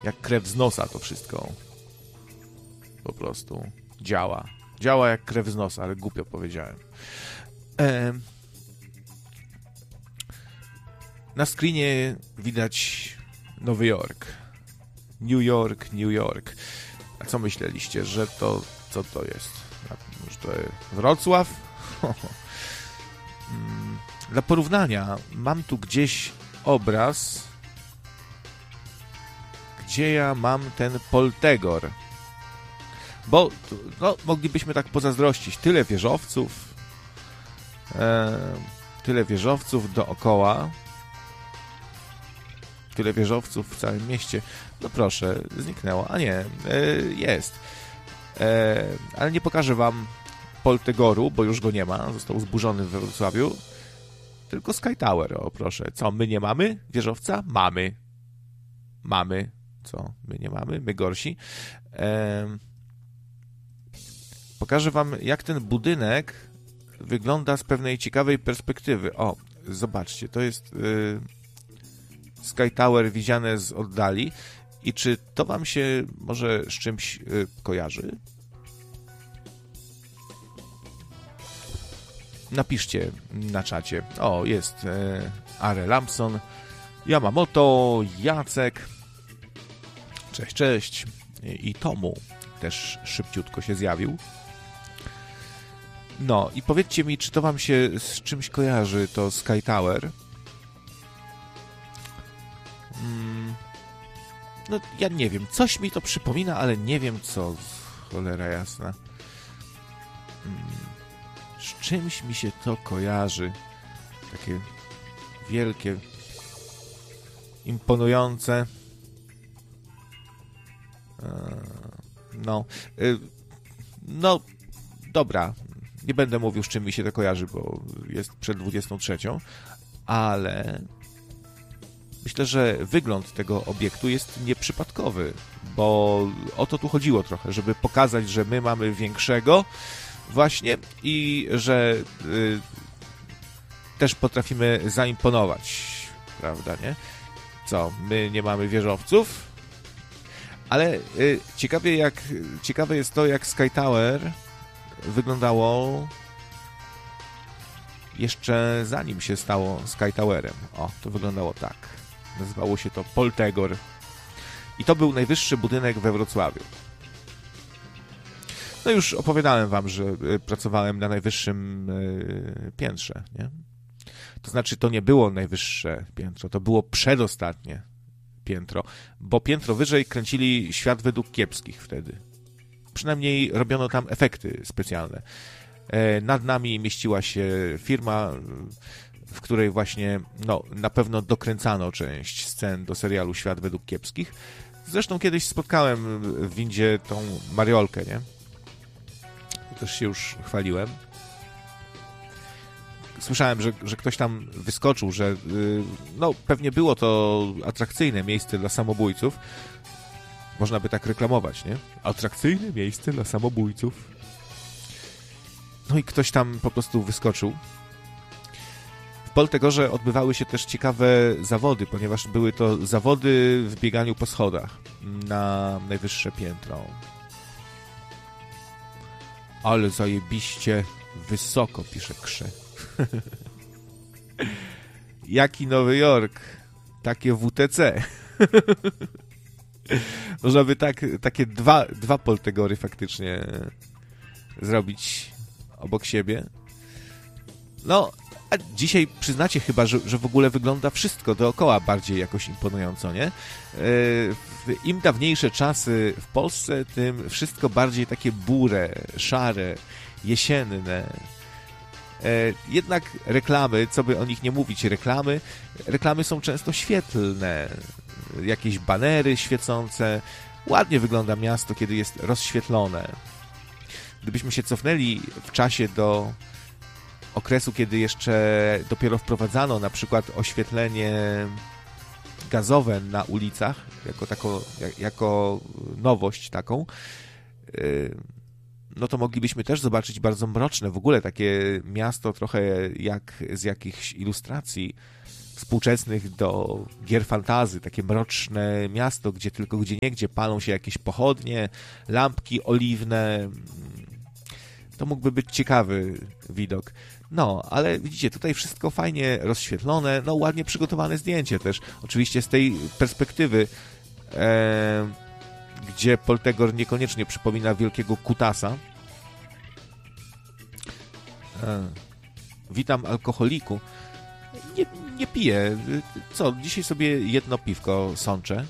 Jak krew z nosa to wszystko. Po prostu działa. Działa jak krew z nosa, ale głupio powiedziałem. Na screenie widać Nowy Jork. New York, New York. A co myśleliście, że to... Co to jest? Że to jest Wrocław? Dla porównania mam tu gdzieś obraz, gdzie ja mam ten Poltegor. Bo no, moglibyśmy tak pozazdrościć. Tyle wieżowców dookoła. Tyle wieżowców w całym mieście. No proszę, zniknęło. A nie, jest. Ale nie pokażę wam Poltegoru, bo już go nie ma. Został zburzony we Wrocławiu. Tylko Sky Tower, o proszę. Co, my nie mamy wieżowca? Mamy. Mamy. Co, my nie mamy? My gorsi. Pokażę wam, jak ten budynek wygląda z pewnej ciekawej perspektywy. O, zobaczcie, to jest Sky Tower widziane z oddali. I czy to wam się może z czymś kojarzy? Napiszcie na czacie. O, jest Are Lampson, Yamamoto, Jacek. Cześć, cześć. I Tomu też szybciutko się zjawił. No i powiedzcie mi, czy to wam się z czymś kojarzy, to Sky Tower? No, ja nie wiem. Coś mi to przypomina, ale nie wiem co. Cholera jasna. Z czymś mi się to kojarzy. Takie wielkie, imponujące. No, dobra. Nie będę mówił, z czym mi się to kojarzy, bo jest przed 23, ale myślę, że wygląd tego obiektu jest nieprzypadkowy, bo o to tu chodziło trochę, żeby pokazać, że my mamy większego właśnie i że też potrafimy zaimponować, prawda, nie? Co, my nie mamy wieżowców? Ale ciekawe jest to, jak Sky Tower wyglądało jeszcze zanim się stało Sky Towerem. O, to wyglądało tak. Nazywało się to Poltegor. I to był najwyższy budynek we Wrocławiu. No już opowiadałem wam, że pracowałem na najwyższym piętrze, nie? To znaczy, to nie było najwyższe piętro, to było przedostatnie piętro, bo piętro wyżej kręcili Świat według kiepskich wtedy. Przynajmniej robiono tam efekty specjalne. Nad nami mieściła się firma, w której właśnie na pewno dokręcano część scen do serialu Świat według kiepskich. Zresztą kiedyś spotkałem w windzie tą Mariolkę, nie? Też się już chwaliłem. Słyszałem, że ktoś tam wyskoczył, że pewnie było to atrakcyjne miejsce dla samobójców. Można by tak reklamować, nie? Atrakcyjne miejsce dla samobójców. No i ktoś tam po prostu wyskoczył. W Poltegorze odbywały się też ciekawe zawody, ponieważ były to zawody w bieganiu po schodach na najwyższe piętro. Ale zajebiście wysoko, pisze Krze. Jaki Nowy Jork? Takie WTC. Można by takie dwa Poltegory faktycznie zrobić obok siebie. No, a dzisiaj przyznacie chyba, że w ogóle wygląda wszystko dookoła bardziej jakoś imponująco, nie? Im dawniejsze czasy w Polsce, tym wszystko bardziej takie burę, szare, jesienne. Jednak reklamy, co by o nich nie mówić, reklamy są często świetlne. Jakieś banery świecące. Ładnie wygląda miasto, kiedy jest rozświetlone. Gdybyśmy się cofnęli w czasie do okresu, kiedy jeszcze dopiero wprowadzano na przykład oświetlenie gazowe na ulicach, jako nowość taką, no to moglibyśmy też zobaczyć bardzo mroczne, w ogóle takie miasto trochę jak z jakichś ilustracji współczesnych do gier fantasy, takie mroczne miasto, gdzie tylko gdzieniegdzie palą się jakieś pochodnie, lampki oliwne. To mógłby być ciekawy widok. No, ale widzicie, tutaj wszystko fajnie rozświetlone, no ładnie przygotowane zdjęcie też. Oczywiście z tej perspektywy, gdzie Poltegor niekoniecznie przypomina wielkiego kutasa. Witam, alkoholiku. Nie piję. Co, dzisiaj sobie jedno piwko sączę.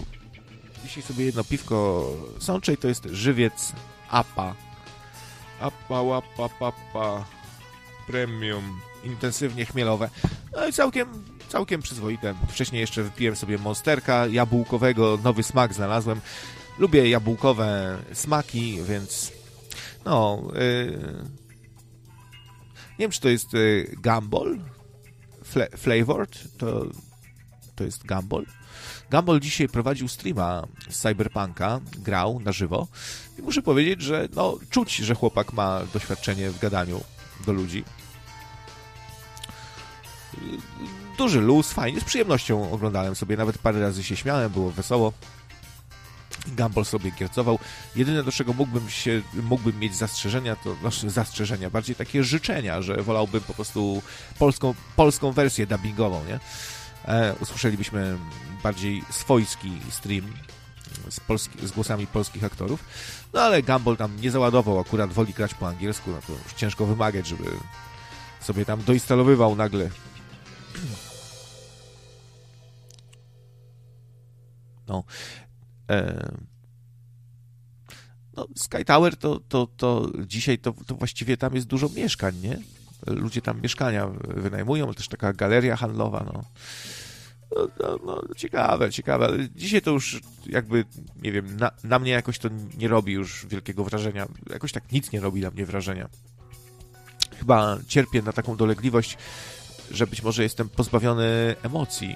I to jest żywiec APA. APA, łapa, papa, premium, intensywnie chmielowe. No i całkiem przyzwoite. Wcześniej jeszcze wypiłem sobie monsterka jabłkowego, nowy smak znalazłem. Lubię jabłkowe smaki, więc no... nie wiem, czy to jest Gumball Flavored, to jest Gumball. Gumball dzisiaj prowadził streama z Cyberpunka, grał na żywo i muszę powiedzieć, że no, czuć, że chłopak ma doświadczenie w gadaniu do ludzi. Duży luz, fajnie, z przyjemnością oglądałem sobie, nawet parę razy się śmiałem, było wesoło. Gumball sobie giercował. Jedyne, do czego mógłbym mieć zastrzeżenia, to zastrzeżenia, bardziej takie życzenia, że wolałbym po prostu polską wersję dubbingową, nie? Usłyszelibyśmy bardziej swojski stream z głosami polskich aktorów. No ale Gumball tam nie załadował, akurat woli grać po angielsku, no to już ciężko wymagać, żeby sobie tam doinstalowywał nagle. No. No, Sky Tower to dzisiaj to właściwie tam jest dużo mieszkań, nie? Ludzie tam mieszkania wynajmują, też taka galeria handlowa, no. No, ciekawe. Dzisiaj to już jakby, nie wiem, na mnie jakoś to nie robi już wielkiego wrażenia. Jakoś tak nic nie robi na mnie wrażenia. Chyba cierpię na taką dolegliwość, że być może jestem pozbawiony emocji.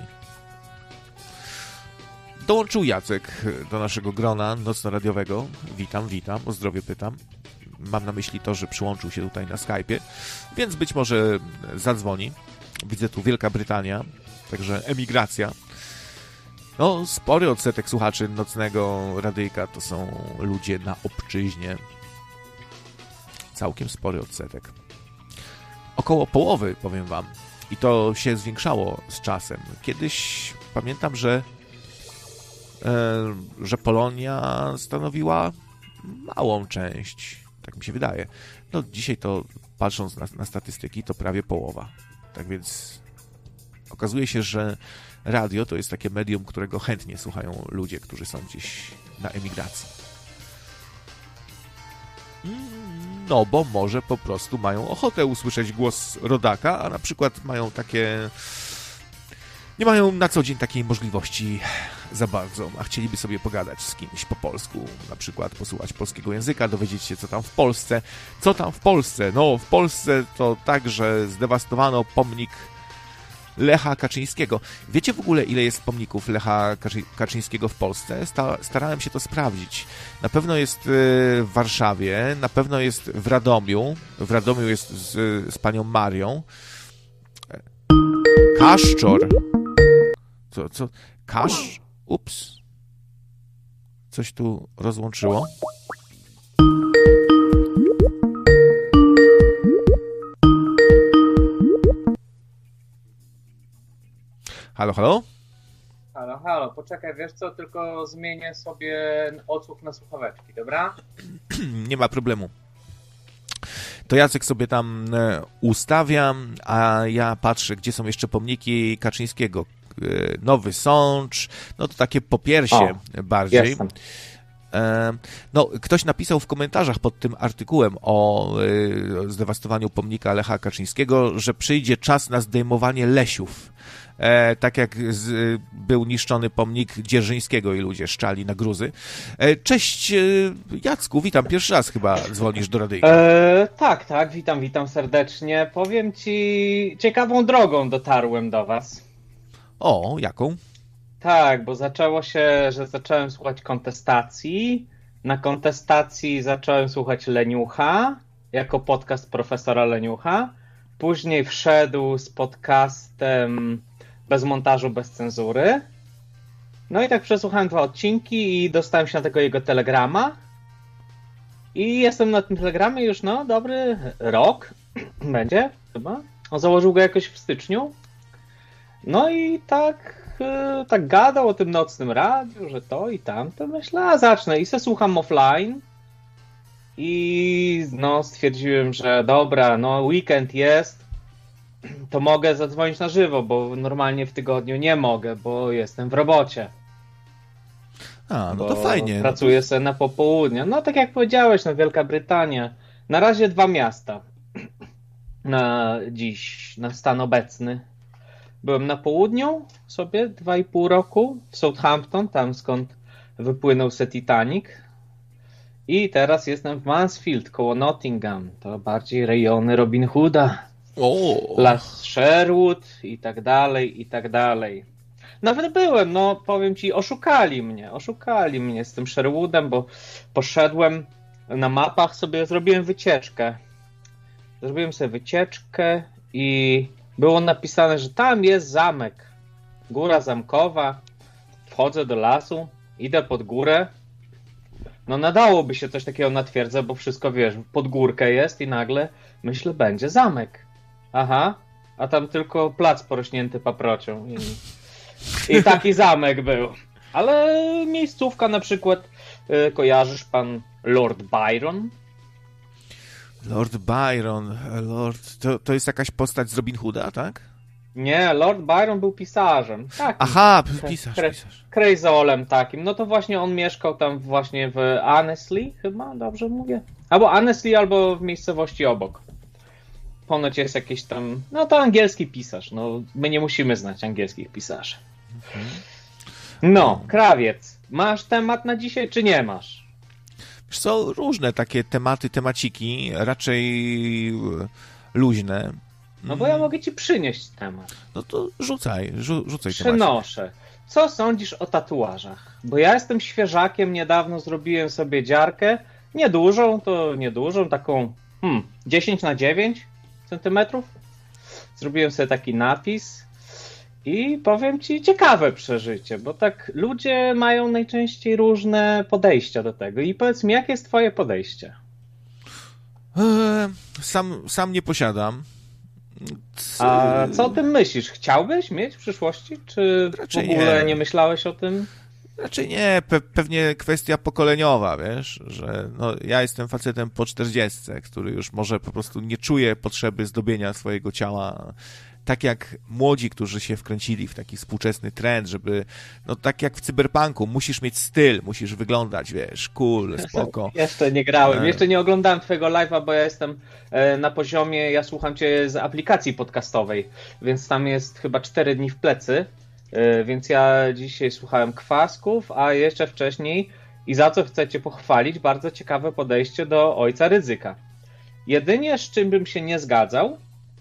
Dołączył Jacek do naszego grona nocno-radiowego. Witam, o zdrowie pytam. Mam na myśli to, że przyłączył się tutaj na Skype'ie, więc być może zadzwoni. Widzę tu Wielka Brytania, także emigracja. No, spory odsetek słuchaczy nocnego radyjka to są ludzie na obczyźnie. Całkiem spory odsetek. Około połowy, powiem wam. I to się zwiększało z czasem. Kiedyś pamiętam, że Polonia stanowiła małą część, tak mi się wydaje. No dzisiaj to, patrząc na statystyki, to prawie połowa. Tak więc okazuje się, że radio to jest takie medium, którego chętnie słuchają ludzie, którzy są gdzieś na emigracji. No, bo może po prostu mają ochotę usłyszeć głos rodaka, a na przykład mają takie... Nie mają na co dzień takiej możliwości za bardzo, a chcieliby sobie pogadać z kimś po polsku, na przykład posłuchać polskiego języka, dowiedzieć się, co tam w Polsce. Co tam w Polsce? No, w Polsce to tak, że zdewastowano pomnik Lecha Kaczyńskiego. Wiecie w ogóle, ile jest pomników Lecha Kaczyńskiego w Polsce? Starałem się to sprawdzić. Na pewno jest w Warszawie, na pewno jest w Radomiu. W Radomiu jest z panią Marią. Kaszczor. Co? Ups. Coś tu rozłączyło. Halo? Halo, poczekaj, wiesz co, tylko zmienię sobie odsłuch na słuchaweczki, dobra? Nie ma problemu. To Jacek sobie tam ustawia, a ja patrzę, gdzie są jeszcze pomniki Kaczyńskiego. Nowy Sącz, no to takie popiersie bardziej. Jestem. No, ktoś napisał w komentarzach pod tym artykułem o zdewastowaniu pomnika Lecha Kaczyńskiego, że przyjdzie czas na zdejmowanie lesiów. Tak jak był niszczony pomnik Dzierżyńskiego i ludzie szczali na gruzy. Cześć Jacku, witam, pierwszy raz chyba dzwonisz do radyjka. Tak, witam serdecznie. Powiem ci, ciekawą drogą dotarłem do was. O, jaką? Tak, bo zaczęło się, że zacząłem słuchać kontestacji. Na kontestacji zacząłem słuchać Leniucha, jako podcast profesora Leniucha. Później wszedł z podcastem bez montażu, bez cenzury. No i tak przesłuchałem 2 odcinki i dostałem się na tego jego telegrama. I jestem na tym telegramie już, dobry rok będzie chyba. On założył go jakoś w styczniu. No i tak gadał o tym nocnym radiu, że to i tamto. Myślę, zacznę i se słucham offline. I stwierdziłem, że dobra, weekend jest, to mogę zadzwonić na żywo, bo normalnie w tygodniu nie mogę, bo jestem w robocie. No to fajnie. Pracuję sobie na popołudnie. No tak jak powiedziałeś, Wielka Brytania. Na razie 2 miasta. Na stan obecny. Byłem na południu sobie 2,5 roku w Southampton, tam skąd wypłynął se Titanic. I teraz jestem w Mansfield, koło Nottingham. To bardziej rejony Robin Hooda. Las Sherwood i tak dalej, i tak dalej. Nawet byłem, powiem ci, oszukali mnie z tym Sherwoodem, bo poszedłem na mapach sobie, zrobiłem wycieczkę. Zrobiłem sobie wycieczkę i było napisane, że tam jest zamek. Góra zamkowa. Wchodzę do lasu, idę pod górę. Nadałoby się coś takiego na twierdzę, bo wszystko, pod górkę jest i nagle myślę, będzie zamek. Aha, a tam tylko plac porośnięty paprocią. I taki zamek był. Ale miejscówka na przykład, kojarzysz pan Lord Byron? Lord Byron, to jest jakaś postać z Robin Hooda, tak? Nie, Lord Byron był pisarzem. Takim. Aha, pisarz. Krejzolem takim. To właśnie on mieszkał tam właśnie w Annesley, chyba, dobrze mówię? Albo Annesley, albo w miejscowości obok. Ponoć jest jakiś tam, to angielski pisarz. My nie musimy znać angielskich pisarzy. Krawiec, masz temat na dzisiaj, czy nie masz? Są różne takie temaciki, raczej luźne. Bo ja mogę ci przynieść temat. No to rzucaj Przynoszę. Temat. Co sądzisz o tatuażach? Bo ja jestem świeżakiem, niedawno zrobiłem sobie dziarkę, niedużą, taką 10x9 centymetrów. Zrobiłem sobie taki napis i powiem ci, ciekawe przeżycie, bo tak ludzie mają najczęściej różne podejścia do tego. I powiedz mi, jakie jest twoje podejście? Sam nie posiadam. A co o tym myślisz? Chciałbyś mieć w przyszłości? Czy raczej w ogóle nie myślałeś o tym? Raczej nie. Pewnie kwestia pokoleniowa, wiesz, że ja jestem facetem po 40, który już może po prostu nie czuje potrzeby zdobienia swojego ciała tak jak młodzi, którzy się wkręcili w taki współczesny trend, żeby, tak jak w cyberpunku, musisz mieć styl, musisz wyglądać, cool, spoko. Jeszcze nie grałem, jeszcze nie oglądałem twojego live'a, bo ja jestem na poziomie, ja słucham cię z aplikacji podcastowej, więc tam jest chyba 4 dni w plecy, więc ja dzisiaj słuchałem Kwasków, a jeszcze wcześniej, i za co chcę cię pochwalić, bardzo ciekawe podejście do Ojca Rydzyka. Jedynie z czym bym się nie zgadzał,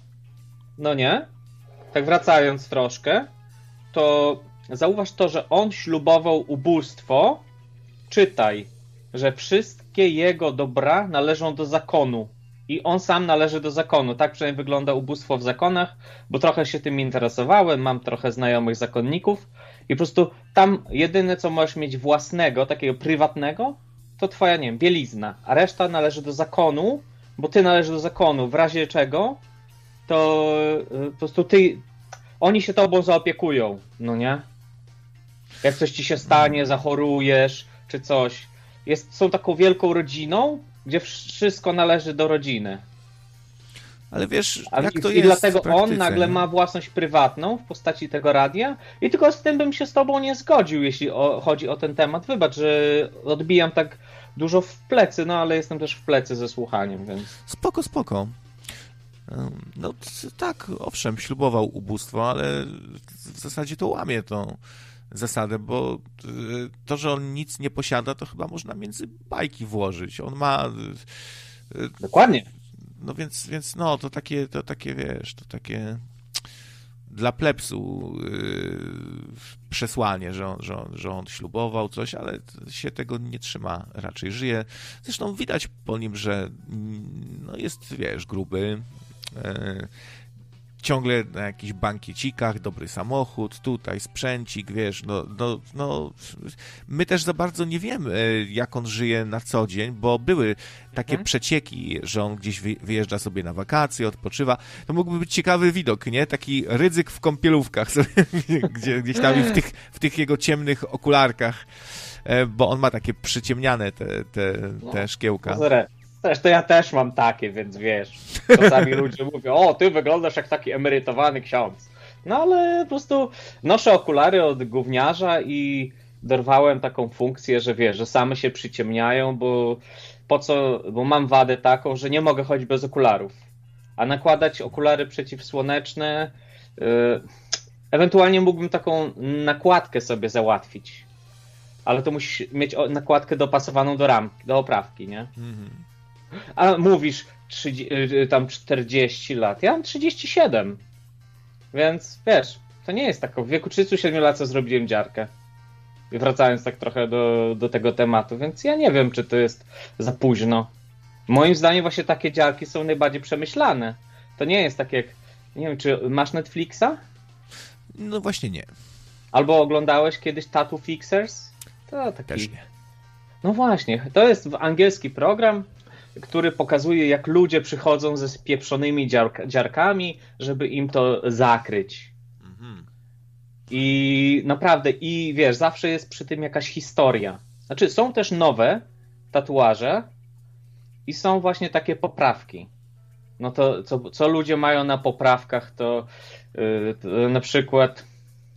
tak wracając troszkę, to zauważ to, że on ślubował ubóstwo, czytaj, że wszystkie jego dobra należą do zakonu i on sam należy do zakonu. Tak przynajmniej wygląda ubóstwo w zakonach, bo trochę się tym interesowałem, mam trochę znajomych zakonników i po prostu tam jedyne, co możesz mieć własnego, takiego prywatnego, to twoja, bielizna, a reszta należy do zakonu, bo ty należysz do zakonu, w razie czego to po prostu oni się tobą zaopiekują, nie? Jak coś ci się stanie, zachorujesz, czy coś. Są taką wielką rodziną, gdzie wszystko należy do rodziny. Ale wiesz, jak to jest i dlatego w praktyce, on nagle ma własność prywatną w postaci tego radia i tylko z tym bym się z tobą nie zgodził, jeśli chodzi o ten temat. Wybacz, że odbijam tak dużo w plecy, ale jestem też w plecy ze słuchaniem, więc... Spoko. Tak, owszem, ślubował ubóstwo, ale w zasadzie to łamie tą zasadę, bo to, że on nic nie posiada, to chyba można między bajki włożyć. On ma... Dokładnie. Więc to takie, wiesz, to takie dla plebsu przesłanie, że on ślubował coś, ale się tego nie trzyma, raczej żyje. Zresztą widać po nim, że jest, wiesz, gruby, ciągle na jakichś bankiecikach, dobry samochód, tutaj sprzęcik, wiesz, no, my też za bardzo nie wiemy, jak on żyje na co dzień, bo były takie przecieki, że on gdzieś wyjeżdża sobie na wakacje, odpoczywa. To mógłby być ciekawy widok, nie? Taki Rydzyk w kąpielówkach, sobie, gdzieś tam w tych jego ciemnych okularkach, bo on ma takie przyciemniane te szkiełka. Zresztą ja też mam takie, więc wiesz, czasami ludzie mówią, o, ty wyglądasz jak taki emerytowany ksiądz. No ale po prostu noszę okulary od gówniarza i dorwałem taką funkcję, że wiesz, że same się przyciemniają, bo mam wadę taką, że nie mogę chodzić bez okularów. A nakładać okulary przeciwsłoneczne, ewentualnie mógłbym taką nakładkę sobie załatwić. Ale to musisz mieć nakładkę dopasowaną do oprawki, nie? Mhm. A mówisz tam 40 lat. Ja mam 37. Więc wiesz, to nie jest tak. W wieku 37 lat co zrobiłem dziarkę. I wracając tak trochę do tego tematu. Więc ja nie wiem, czy to jest za późno. Moim zdaniem właśnie takie dziarki są najbardziej przemyślane. To nie jest tak jak... Nie wiem, czy masz Netflixa? No właśnie nie. Albo oglądałeś kiedyś Tattoo Fixers? To taki... Też nie. No właśnie, to jest angielski program, który pokazuje, jak ludzie przychodzą ze spieprzonymi dziarkami, żeby im to zakryć. Mhm. I naprawdę, i wiesz, zawsze jest przy tym jakaś historia. Znaczy, są też nowe tatuaże i są właśnie takie poprawki. No to co ludzie mają na poprawkach, to na przykład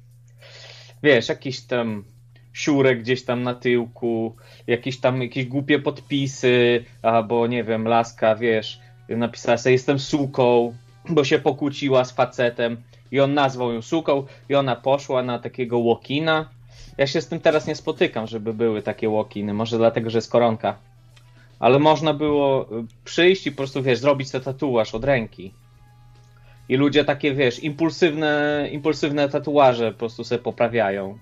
wiesz, jakiś tam siurek gdzieś tam na tyłku, jakieś głupie podpisy, albo nie wiem, laska, wiesz, napisała sobie, jestem suką, bo się pokłóciła z facetem i on nazwał ją suką i ona poszła na takiego walk-ina. Ja się z tym teraz nie spotykam, żeby były takie walk-iny, może dlatego, że jest koronka. Ale można było przyjść i po prostu, wiesz, zrobić ten tatuaż od ręki. I ludzie takie, wiesz, impulsywne tatuaże po prostu sobie poprawiają.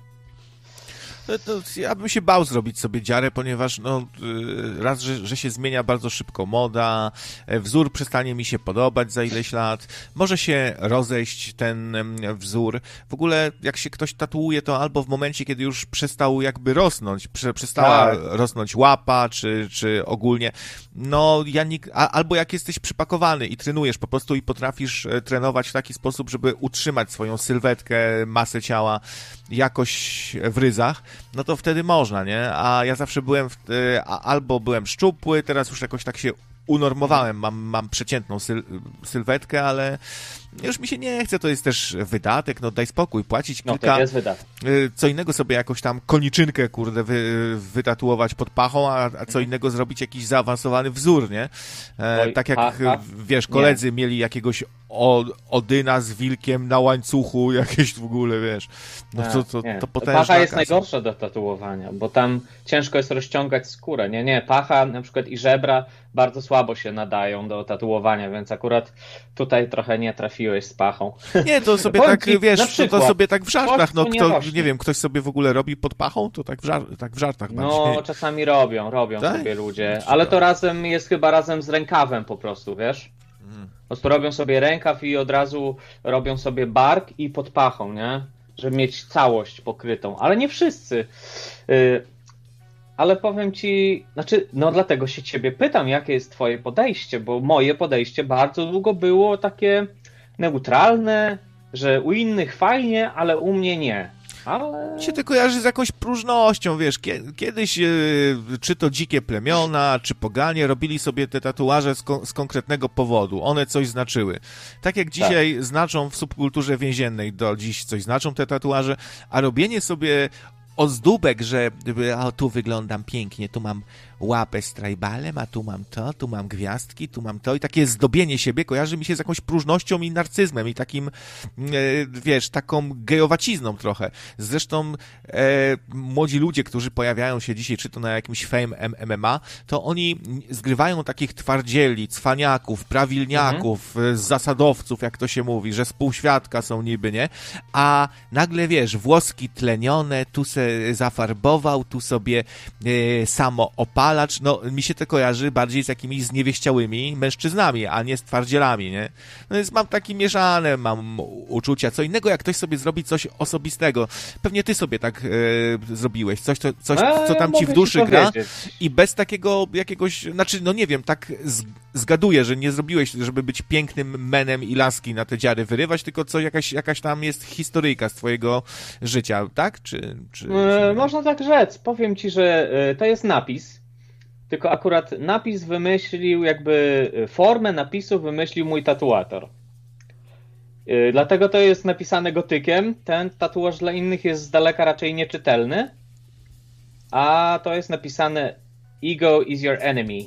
To ja bym się bał zrobić sobie dziarę, ponieważ no, raz, że się zmienia bardzo szybko moda, wzór przestanie mi się podobać za ileś lat, może się rozejść ten wzór. W ogóle jak się ktoś tatuuje, to albo w momencie, kiedy już przestał jakby rosnąć, przestała rosnąć łapa, czy ogólnie, no albo jak jesteś przypakowany i trenujesz po prostu i potrafisz trenować w taki sposób, żeby utrzymać swoją sylwetkę, masę ciała jakoś w ryzach, no to wtedy można, nie? A ja zawsze albo byłem szczupły, teraz już jakoś tak się unormowałem, mam przeciętną sylwetkę, ale już mi się nie chce, to jest też wydatek, no daj spokój, płacić kilka... No to jest wydatek. Co innego sobie jakoś tam koniczynkę, kurde, wytatuować pod pachą, a co innego zrobić jakiś zaawansowany wzór, nie? Tak jak, wiesz, koledzy mieli jakiegoś Odyna z wilkiem na łańcuchu, jakieś w ogóle, wiesz. No to potężna pacha jest kasa. najgorsza do tatuowania, bo tam ciężko jest rozciągać skórę, nie? Pacha na przykład i żebra bardzo słabo się nadają do tatuowania, więc akurat tutaj trochę nie trafiłeś z pachą. Nie, to sobie tak, wiesz, to sobie tak w żartach, no nie wiem, ktoś sobie w ogóle robi pod pachą, to tak w żartach bardziej. No, czasami robią tak? Sobie ludzie, ale to jest chyba razem z rękawem po prostu, wiesz? Po prostu robią sobie rękaw i od razu robią sobie bark i pod pachą, nie? Żeby mieć całość pokrytą, ale nie wszyscy. Ale powiem ci, no dlatego się ciebie pytam, jakie jest twoje podejście, bo moje podejście bardzo długo było takie neutralne, że u innych fajnie, ale u mnie nie. Ale... Mi się to kojarzy z jakąś próżnością, wiesz, kiedyś czy to dzikie plemiona, czy poganie robili sobie te tatuaże z konkretnego powodu, one coś znaczyły. Tak jak dzisiaj znaczą w subkulturze więziennej, do dziś coś znaczą te tatuaże, a robienie sobie ozdóbek, że tu wyglądam pięknie, tu mam łapę z trajbalem, a tu mam to, tu mam gwiazdki, tu mam to i takie zdobienie siebie kojarzy mi się z jakąś próżnością i narcyzmem i takim, wiesz, taką gejowacizną trochę. Zresztą młodzi ludzie, którzy pojawiają się dzisiaj, czy to na jakimś Fame MMA, to oni zgrywają takich twardzieli, cwaniaków, prawilniaków, zasadowców, jak to się mówi, że z półświadka są niby, nie? A nagle, wiesz, włoski tlenione, tu se zafarbował, tu sobie samoopalacz. No, mi się to kojarzy bardziej z jakimiś zniewieściałymi mężczyznami, a nie z twardzielami, nie? No więc mam takie mieszane, mam uczucia. Co innego, jak ktoś sobie zrobi coś osobistego. Pewnie ty sobie tak zrobiłeś. Coś, co tam ci w duszy gra i bez takiego jakiegoś, znaczy, no nie wiem, tak zgaduję, że nie zrobiłeś, żeby być pięknym menem i laski na te dziary wyrywać, tylko co jakaś tam jest historyjka z twojego życia, tak? Czy można tak rzec. Powiem ci, że to jest napis, tylko akurat napis wymyślił, jakby formę napisu wymyślił mój tatuator. Dlatego to jest napisane gotykiem. Ten tatuaż dla innych jest z daleka raczej nieczytelny, a to jest napisane Ego is your enemy.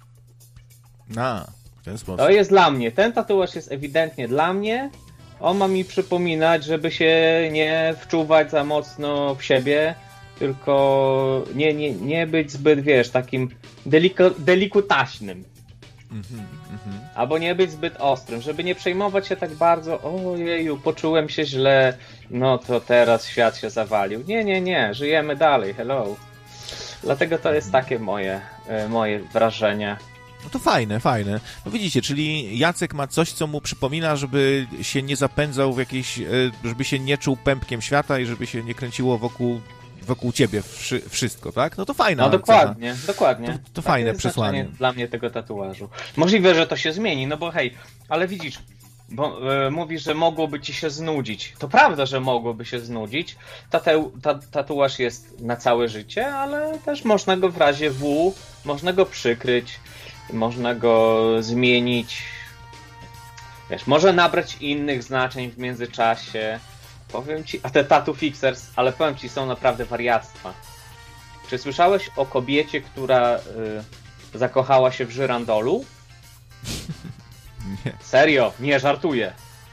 W ten sposób. To jest dla mnie. Ten tatuaż jest ewidentnie dla mnie. On ma mi przypominać, żeby się nie wczuwać za mocno w siebie, tylko nie być zbyt, wiesz, takim delikutaśnym. Albo nie być zbyt ostrym, żeby nie przejmować się tak bardzo, ojeju, poczułem się źle, no to teraz świat się zawalił. Nie, żyjemy dalej, hello. Dlatego to jest takie moje wrażenie. No to fajne. No widzicie, czyli Jacek ma coś, co mu przypomina, żeby się nie zapędzał w jakieś, żeby się nie czuł pępkiem świata i żeby się nie kręciło wokół ciebie wszystko, tak? No to fajne. No dokładnie. To fajne przesłanie. Dla mnie tego tatuażu. Możliwe, że to się zmieni, no bo hej, ale widzisz, bo mówisz, że mogłoby ci się znudzić. To prawda, że mogłoby się znudzić. Tatuaż jest na całe życie, ale też można go w razie W, można go przykryć, można go zmienić. Wiesz, może nabrać innych znaczeń w międzyczasie. Powiem ci, a te tattoo fixers, ale powiem ci, są naprawdę wariactwa. Czy słyszałeś o kobiecie, która zakochała się w żyrandolu? Nie. Serio, nie żartuję.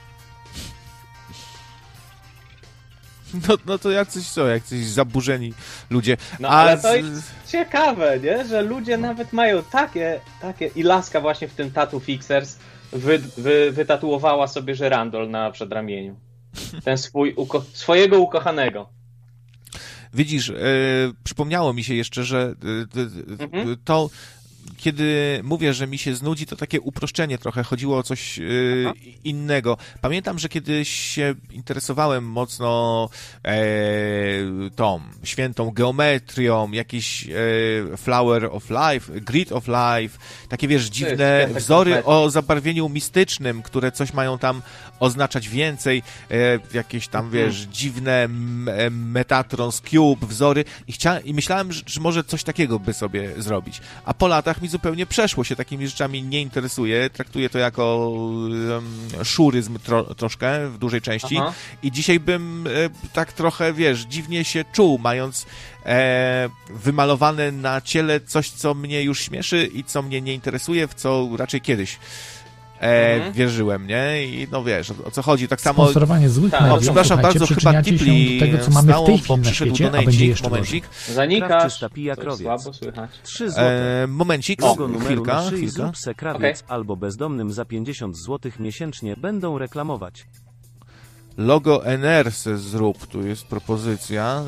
No to jacyś zaburzeni ludzie. No ale to jest ciekawe, nie? Że ludzie nawet mają takie i laska właśnie w tym tattoo fixers wytatuowała sobie żyrandol na przedramieniu. Ten swojego ukochanego. Widzisz, przypomniało mi się jeszcze, że to, kiedy mówię, że mi się znudzi, to takie uproszczenie trochę, chodziło o coś innego. Pamiętam, że kiedyś się interesowałem mocno tą świętą geometrią, jakiś flower of life, grid of life, takie, wiesz, dziwne wzory o zabarwieniu mistycznym, które coś mają tam oznaczać więcej, jakieś tam, wiesz, dziwne Metatron's Cube wzory i myślałem, że może coś takiego by sobie zrobić. A po latach mi zupełnie przeszło, się takimi rzeczami nie interesuje, traktuję to jako szuryzm troszkę w dużej części. I dzisiaj bym tak trochę, wiesz, dziwnie się czuł, mając wymalowane na ciele coś, co mnie już śmieszy i co mnie nie interesuje, w co raczej kiedyś wierzyłem, nie? I no wiesz, o co chodzi, tak samo... Sponsorowanie złych mediów, przepraszam bardzo, chyba Tipli tego, co mamy w tej bo chwili na przyszedł świecie, a będzie jeszcze momencik. Zanikasz, słabo słychać. 3 zł. Momencik, Logo numeru na chwilka. szyi zrób se krawiec albo bezdomnym za 50 zł miesięcznie będą reklamować. Logo NR se zrób, tu jest propozycja.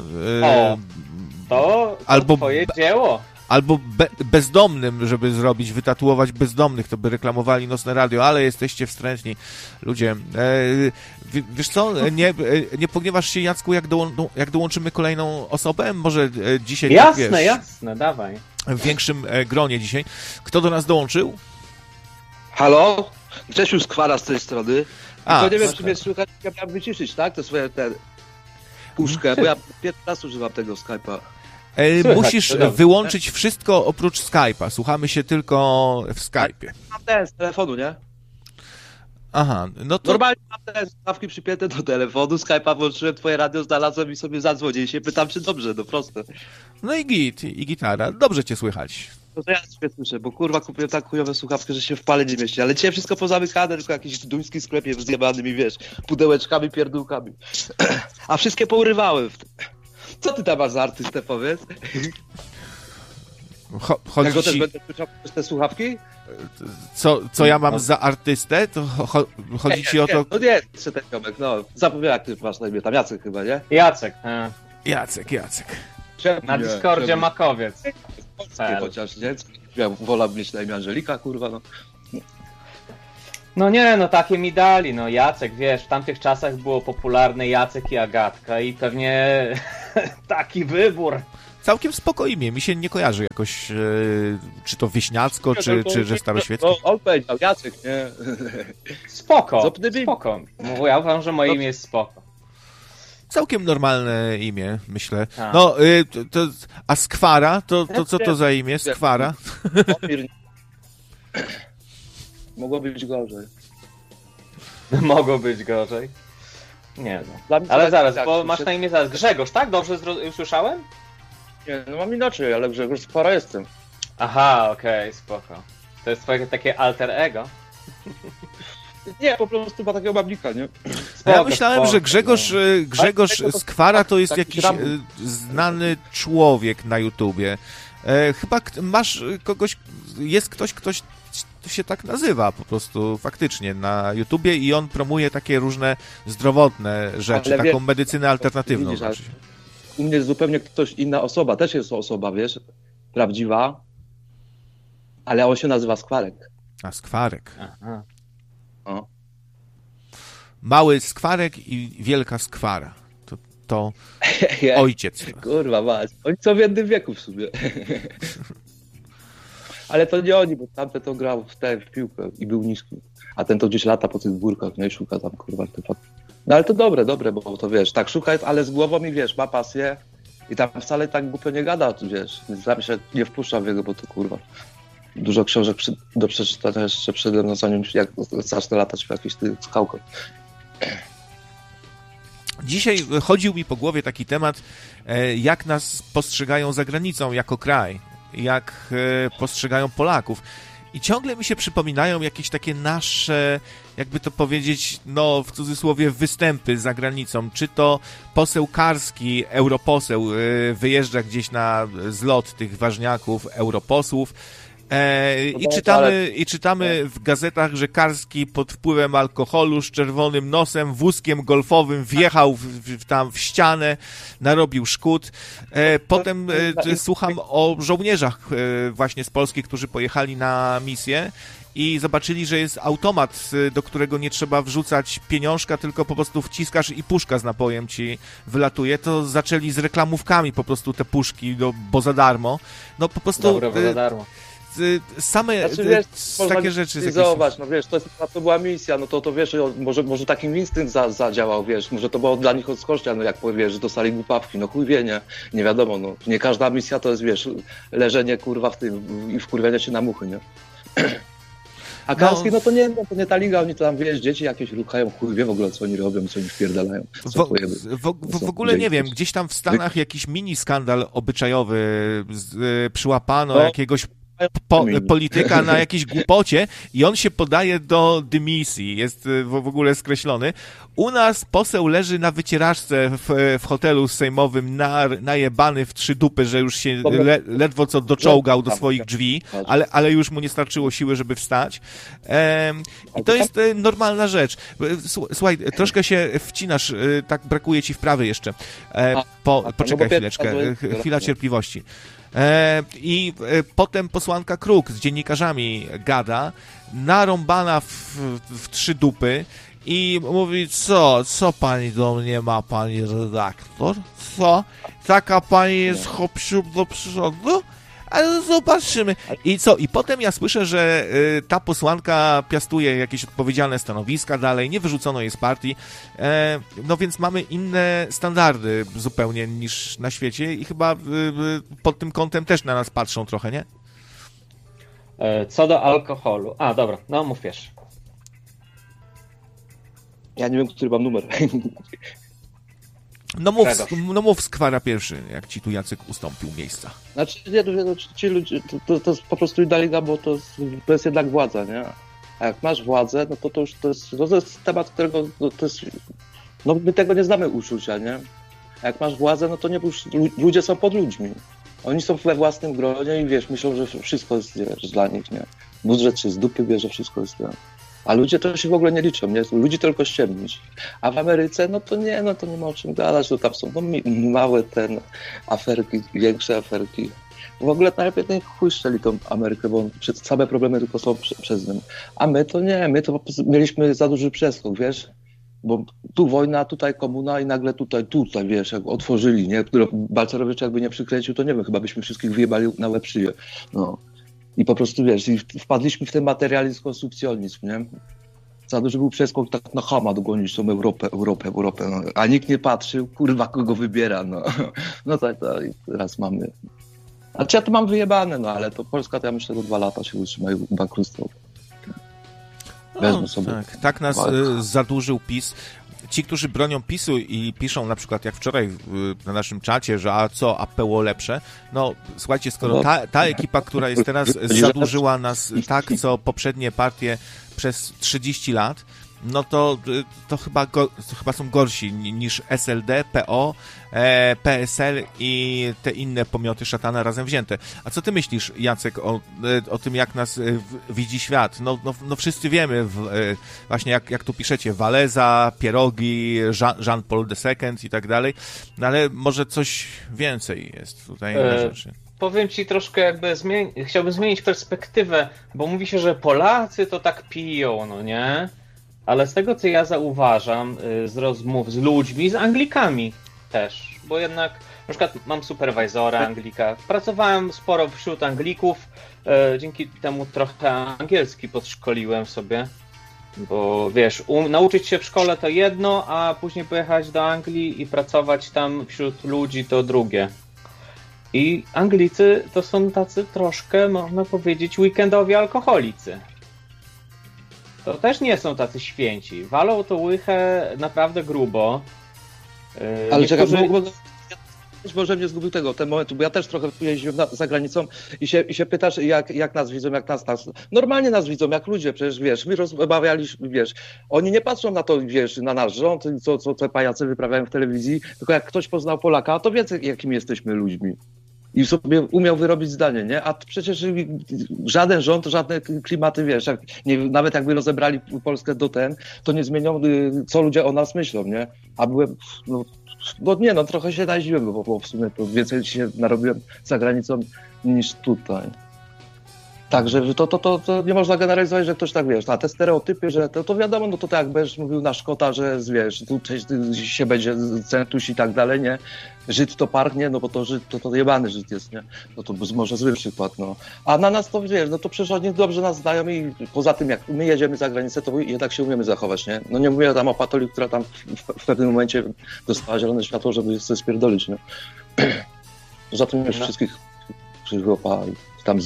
To albo twoje dzieło. Albo bezdomnym, żeby zrobić, wytatuować bezdomnych, to by reklamowali Nocne Radio, ale jesteście wstrętni. Ludzie, wiesz co, nie pogniewasz się, Jacku, jak dołączymy kolejną osobę? Może dzisiaj... Jasne, tak, wiesz, jasne, dawaj. W większym gronie dzisiaj. Kto do nas dołączył? Halo? Grzesiu Skwara z tej strony. To nie wiem, tak. czy mnie słychać, ja miałem wyciszyć, tak? To swoje puszkę, bo ja pierwszy raz używam tego Skype'a. Musisz wyłączyć wszystko oprócz Skype'a. Słuchamy się tylko w Skype'ie. Mam ten z telefonu, nie? Aha, no to... Normalnie mam te słuchawki przypięte do telefonu, Skype'a włączyłem, twoje radio znalazłem i sobie zadzwonię i się pytam, czy dobrze, no proste. No i git, i gitara. Dobrze cię słychać. No to ja sobie słyszę, bo kurwa kupiłem tak chujowe słuchawki, że się w pale nie mieści, ale dzisiaj wszystko pozamykane, tylko jakiś duński sklepie z zjebanymi, wiesz, pudełeczkami, pierdółkami. A wszystkie pourywałem. Co ty tam masz za artystę, powiedz? Chodzi ja go ci... też będę słyszał przez te słuchawki? Co ja mam za artystę? To chodzi ci o to... No nie, ten ziomek, no. Zapomniałem, jak ty masz na imię, tam Jacek chyba, nie? Jacek. Jacek. Na Discordzie Makowiec. Polskie chociaż, nie? Ja wolałbym mieć na imię Angelika, kurwa, no. No nie, no takie mi dali, no Jacek, wiesz, w tamtych czasach było popularne Jacek i Agatka i pewnie taki wybór. Całkiem imię, mi się nie kojarzy jakoś, czy to wieśniacko, czy że staroświeckie. No, on powiedział, Jacek, nie? Spoko. Ja uważam, że moje imię jest spoko. Całkiem normalne imię, myślę. Tak. No, a Skwara, to co to za imię? Skwara? Mogło być gorzej. Mogło być gorzej. Nie no. Dla mnie Ale tak, zaraz, tak, bo masz na imię zaraz Grzegorz, tak? Dobrze usłyszałem? Nie, no mam inaczej, ale Grzegorz Skwara jestem. Aha, okej, spoko. To jest twoje takie alter ego? Nie, po prostu ma takiego babnika, nie? Ja myślałem, że Grzegorz Skwara to jest jakiś znany człowiek na YouTubie. Chyba masz kogoś, jest ktoś, kto się tak nazywa po prostu faktycznie na YouTubie i on promuje takie różne zdrowotne rzeczy, taką medycynę alternatywną. Widzisz, u mnie jest zupełnie ktoś inna osoba, też jest to osoba, wiesz, prawdziwa, ale on się nazywa Skwarek. A, Skwarek. Aha. O. Mały Skwarek i wielka Skwara. To ojciec. Kurwa mać, oni są w jednym wieku w sumie. Ale to nie oni, bo tamten to grał w piłkę i był niski. A ten to gdzieś lata po tych górkach, nie? Szuka tam, kurwa, artefakt. No ale to dobre, bo to wiesz, tak szuka, ale z głową i wiesz, ma pasję i tam wcale tak głupio nie gada, wiesz. Więc tam się nie wpuszczam w jego, bo to kurwa. Dużo książek do przeczytania jeszcze przede mną, zanim jak zacznę latać w jakichś tych skałkach. Dzisiaj chodził mi po głowie taki temat, jak nas postrzegają za granicą jako kraj, jak postrzegają Polaków. I ciągle mi się przypominają jakieś takie nasze, jakby to powiedzieć, no w cudzysłowie, występy za granicą. Czy to poseł Karski, europoseł, wyjeżdża gdzieś na zlot tych ważniaków, europosłów, I czytamy w gazetach, że Karski pod wpływem alkoholu z czerwonym nosem, wózkiem golfowym wjechał tam w ścianę, narobił szkód. Potem słucham o żołnierzach właśnie z Polski, którzy pojechali na misję i zobaczyli, że jest automat, do którego nie trzeba wrzucać pieniążka, tylko po prostu wciskasz i puszka z napojem ci wylatuje. To zaczęli z reklamówkami po prostu te puszki, bo za darmo. No po prostu... Dobre, bo za darmo. Same wiesz, takie rzeczy. Zobacz, no wiesz, to była misja, no to wiesz, może takim instynkt zadziałał, wiesz, może to było dla nich odskocznia, no jak powiesz, że dostali głupawki, no chuj wie, nie wiadomo, no. Nie każda misja to jest, wiesz, leżenie kurwa w tym i wkurwianie się na muchy, nie? A Karski, no to nie ta liga, oni to tam, wiesz, dzieci jakieś ruchają, chuj wie w ogóle, co oni robią, co oni wpierdalają. W ogóle nie wiem, gdzieś tam w Stanach jakiś mini skandal obyczajowy, przyłapano jakiegoś polityka na jakiejś głupocie i on się podaje do dymisji, jest w ogóle skreślony. U nas poseł leży na wycieraczce w hotelu sejmowym najebany w 3 dupy, że już się ledwo co doczołgał do swoich drzwi, ale już mu nie starczyło siły, żeby wstać. I to jest normalna rzecz. Słuchaj, troszkę się wcinasz, tak brakuje ci wprawy jeszcze. Poczekaj chwileczkę, chwila cierpliwości. I potem posłanka Kruk z dziennikarzami gada, narąbana w 3 dupy i mówi, co pani do mnie ma, pani redaktor? Co? Taka pani jest hop-siup do przodu? Ale zobaczymy. I co? I potem ja słyszę, że ta posłanka piastuje jakieś odpowiedzialne stanowiska dalej, nie wyrzucono jej z partii. No więc mamy inne standardy zupełnie niż na świecie i chyba pod tym kątem też na nas patrzą trochę, nie? Co do alkoholu. A, dobra, no mów wiesz. Ja nie wiem, który mam numer. No mów Skwara pierwszy, jak ci tu Jacek ustąpił miejsca. Znaczy, ci ludzie, to jest po prostu inna liga, bo to jest jednak władza, nie? A jak masz władzę, no to już to jest temat, którego to jest... No my tego nie znamy uczucia, nie? A jak masz władzę, no to nie, ludzie są pod ludźmi. Oni są we własnym gronie i wiesz, myślą, że wszystko jest, wiesz, dla nich, nie? Budżet się z dupy bierze, wszystko jest, nie? A ludzie to się w ogóle nie liczą, nie? Ludzi tylko ściemnić. A w Ameryce, no to nie ma o czym gadać, to tam są małe aferki, większe aferki. W ogóle najlepiej ten chuj strzeli tą Amerykę, bo same problemy tylko są przez nią. A my to nie, my to mieliśmy za duży przeskok, wiesz? Bo tu wojna, tutaj komuna i nagle tutaj, wiesz, jak otworzyli, nie? Balcerowicz jakby nie przykręcił, to nie wiem, chyba byśmy wszystkich wyjebali na łeb szyję. No. I po prostu, wiesz, i wpadliśmy w ten materializm, konsumpcjonizm, nie? Za duży był przeskok, tak na chama dogonić tą Europę, no. A nikt nie patrzył, kurwa, kogo wybiera, no. No tak, i teraz mamy. A ja to mam wyjebane, no, ale to Polska, to ja myślę, że 2 lata się utrzyma i bankructwo. No, tak nas zadłużył PiS. Ci, którzy bronią PiS-u i piszą na przykład, jak wczoraj na naszym czacie, że a PO lepsze, no słuchajcie, skoro ta ekipa, która jest teraz, zadłużyła nas tak, co poprzednie partie przez 30 lat, no to chyba są gorsi niż SLD, PO, PSL i te inne pomioty szatana razem wzięte. A co ty myślisz, Jacek, o tym, jak nas widzi świat? No wszyscy wiemy, właśnie jak tu piszecie, Waleza, pierogi, Jean-Paul II i tak dalej, no ale może coś więcej jest tutaj na rzeczy. Powiem ci troszkę jakby chciałbym zmienić perspektywę, bo mówi się, że Polacy to tak piją, no nie? Ale z tego, co ja zauważam z rozmów z ludźmi, z Anglikami też, bo jednak na przykład mam superwajzora Anglika, pracowałem sporo wśród Anglików, dzięki temu trochę angielski podszkoliłem sobie, bo wiesz, nauczyć się w szkole to jedno, a później pojechać do Anglii i pracować tam wśród ludzi to drugie. I Anglicy to są tacy troszkę, można powiedzieć, weekendowi alkoholicy. To też nie są tacy święci. Walą to łychę naprawdę grubo. Ale niektórzy... czekaj, może mnie zgubił ten moment, bo ja też trochę jeździłem za granicą i się pytasz, jak nas widzą, jak nas normalnie nas widzą, jak ludzie, przecież wiesz, my rozmawialiśmy, wiesz, oni nie patrzą na to, wiesz, na nasz rząd, co te pajacy wyprawiają w telewizji, tylko jak ktoś poznał Polaka, to wie, jakimi jesteśmy ludźmi. I sobie umiał wyrobić zdanie, nie? A przecież żaden rząd, żadne klimaty, wiesz, nawet jakby rozebrali Polskę to nie zmienią, co ludzie o nas myślą, nie? A byłem, trochę się najeździłem, bo w sumie to więcej się narobiłem za granicą niż tutaj. Także to nie można generalizować, że ktoś tak, wiesz, a te stereotypy, że to wiadomo, no to tak jak będziesz mówił na Szkota, że wiesz, tu się będzie centuś i tak dalej, nie? Żyd to parchnie, no bo to Żyd, to jebany Żyd jest, nie? No to może zły przykład, no. A na nas to, wiesz, no to przecież oni dobrze nas znają i poza tym, jak my jedziemy za granicę, to jednak się umiemy zachować, nie? No nie mówię tam o Patoli, która tam w pewnym momencie dostała zielone światło, żeby sobie spierdolić, nie? Poza tym już wszystkich przychłopa tam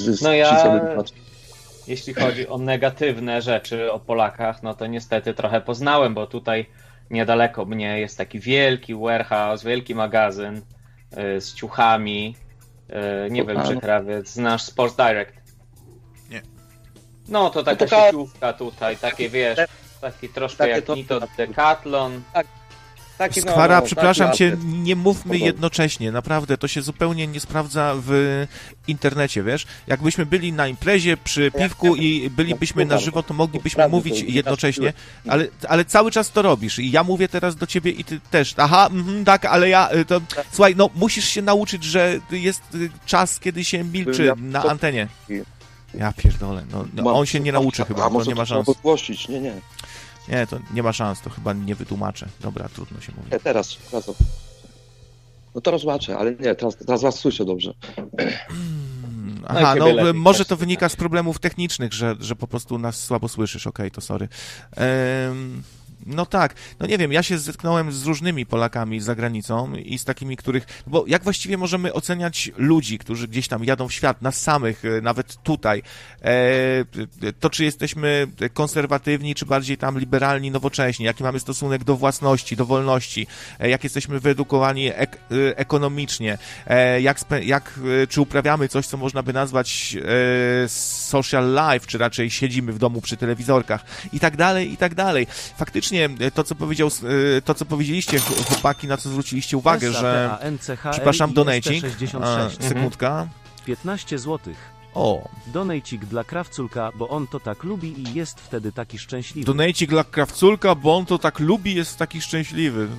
jeśli chodzi o negatywne rzeczy o Polakach, no to niestety trochę poznałem, bo tutaj niedaleko mnie jest taki wielki warehouse, wielki magazyn z ciuchami. Nie wiem, czy krawiec znasz Sports Direct? Nie. No to taka sieciówka tutaj, takie wiesz, taki troszkę jak Nito Decathlon. Skwara, przepraszam cię, nie mówmy jednocześnie, naprawdę, to się zupełnie nie sprawdza w internecie, wiesz? Jakbyśmy byli na imprezie przy piwku i bylibyśmy na żywo, to moglibyśmy mówić jednocześnie, ale cały czas to robisz i ja mówię teraz do ciebie i ty też. Aha, tak, ale ja, to słuchaj, no musisz się nauczyć, że jest czas, kiedy się milczy na antenie. Ja pierdolę, no on się nie nauczy chyba, to nie ma szans. Nie, to nie ma szans, to chyba nie wytłumaczę. Dobra, trudno się mówi. Nie, teraz. No to zobaczę, ale nie, teraz was słyszę dobrze. Aha, no może to wynika z problemów technicznych, że po prostu nas słabo słyszysz, okej, to sorry. No tak, no nie wiem, ja się zetknąłem z różnymi Polakami za granicą i z takimi, bo jak właściwie możemy oceniać ludzi, którzy gdzieś tam jadą w świat, nas samych, nawet tutaj, to czy jesteśmy konserwatywni, czy bardziej tam liberalni, nowocześni, jaki mamy stosunek do własności, do wolności, jak jesteśmy wyedukowani ekonomicznie, czy uprawiamy coś, co można by nazwać social life, czy raczej siedzimy w domu przy telewizorkach i tak dalej, i tak dalej. Faktycznie to, co powiedzieliście, chłopaki, na co zwróciliście uwagę, że... Przepraszam, donating. Sekundka. 15 zł. O, Donejcik dla Krawculka, bo on to tak lubi i jest wtedy taki szczęśliwy. donejcik dla Krawculka, bo on to tak lubi, jest taki szczęśliwy.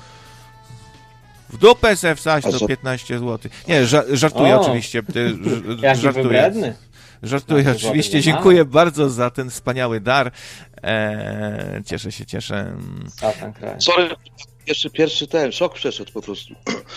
W dupę se wsać to 15 zł. Nie, żartuję O. oczywiście. Jaki Żartuję. wybredny. Żartuję No, oczywiście. złotych Dziękuję bardzo za ten wspaniały dar. Cieszę. Satan kraj. Sorry, pierwszy ten, szok przeszedł po prostu.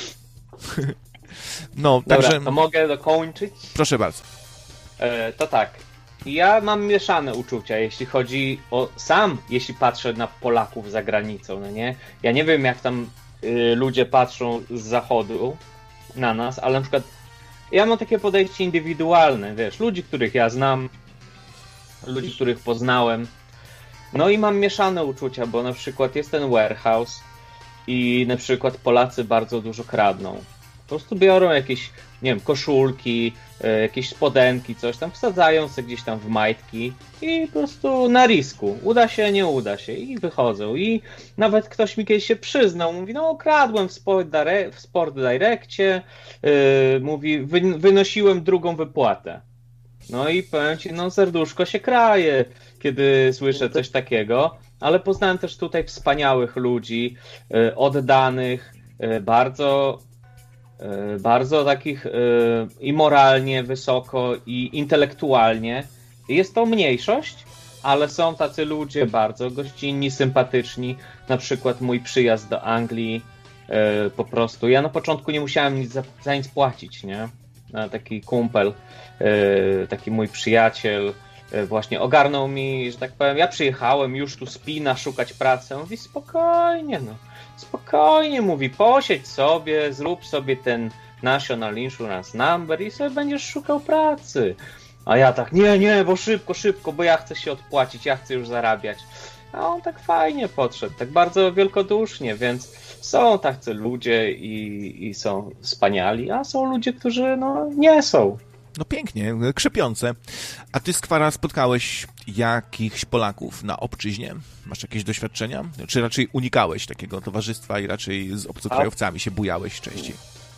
No, Dobra, także to mogę dokończyć? proszę bardzo. To tak. Ja mam mieszane uczucia, jeśli chodzi o jeśli patrzę na Polaków za granicą, no nie? Ja nie wiem, jak tam ludzie patrzą z zachodu na nas, ale na przykład ja mam takie podejście indywidualne, wiesz, ludzi, których ja znam, ludzi, których poznałem, no i mam mieszane uczucia, bo na przykład jest ten warehouse i na przykład Polacy bardzo dużo kradną. Po prostu biorą jakieś, nie wiem, koszulki, jakieś spodenki, coś tam, wsadzają sobie gdzieś tam w majtki i po prostu na risku. Uda się, nie uda się i wychodzą. I nawet ktoś mi kiedyś się przyznał, mówi, no kradłem w Sport Direccie, mówi, wynosiłem drugą wypłatę. No i powiem ci, no serduszko się kraje, kiedy słyszę coś takiego, ale poznałem też tutaj wspaniałych ludzi, oddanych, bardzo takich i moralnie wysoko, i intelektualnie. Jest to mniejszość, ale są tacy ludzie bardzo gościnni, sympatyczni. Na przykład mój przyjazd do Anglii, po prostu. Ja na początku nie musiałem nic za nic płacić, nie? Taki kumpel, taki mój przyjaciel właśnie ogarnął mi, że tak powiem, ja przyjechałem już tu spina szukać pracy. On mówi, spokojnie, mówi, posiedź sobie, zrób sobie ten National Insurance Number i sobie będziesz szukał pracy. A ja tak, nie, bo szybko, bo ja chcę się odpłacić, ja chcę już zarabiać. A on tak fajnie podszedł, tak bardzo wielkodusznie, więc są tacy ludzie i są wspaniali, a są ludzie, którzy nie są. No pięknie, krzepiące. A ty, Skwara, spotkałeś jakichś Polaków na obczyźnie? Masz jakieś doświadczenia? Czy raczej unikałeś takiego towarzystwa i raczej z obcokrajowcami się bujałeś częściej?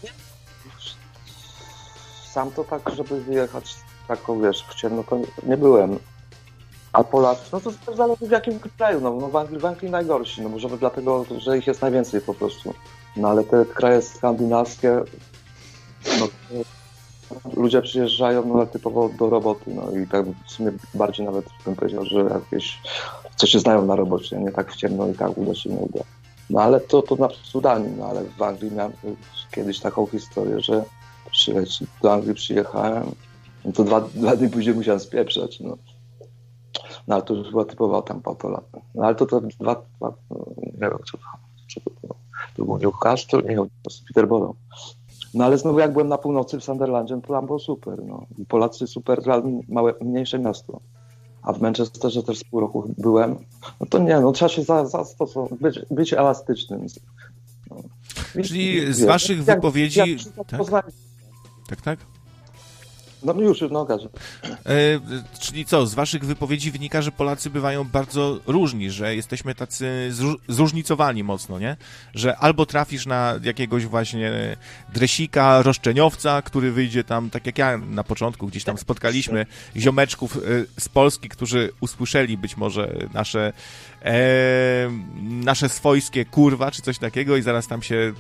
Sam to tak, żeby wyjechać taką, wiesz, w ciemno, to nie byłem. A Polacy, no to też zależy w jakim kraju, no w Anglii najgorsi, no może dlatego, że ich jest najwięcej po prostu. No ale te kraje skandynawskie, no ludzie przyjeżdżają typowo do roboty, no i tak w sumie bardziej nawet bym powiedział, że jakieś co się znają na robocie, nie tak w ciemno i tak uda się, nie uda. No ale to na Sudanii, no ale w Anglii miałem kiedyś taką historię, że do Anglii przyjechałem, no to dwa dni później musiałem spieprzać, no. No ale to już była typowa tam patolata. No ale to nie wiem co to było. To był Newcastle, nie, Peterborough. No ale znowu jak byłem na północy w Sunderlandzie, to tam było super, no. I Polacy super, mniejsze miasto. A w Manchesterze też z pół roku byłem. No to nie, no trzeba się zastosować, być elastycznym. No. Czyli z waszych wypowiedzi... Tak? No już, okażę. Czyli co, z waszych wypowiedzi wynika, że Polacy bywają bardzo różni, że jesteśmy tacy zróżnicowani mocno, nie? Że albo trafisz na jakiegoś właśnie dresika, roszczeniowca, który wyjdzie tam, tak jak ja na początku gdzieś tam spotkaliśmy ziomeczków z Polski, którzy usłyszeli być może nasze swojskie kurwa, czy coś takiego i zaraz tam się...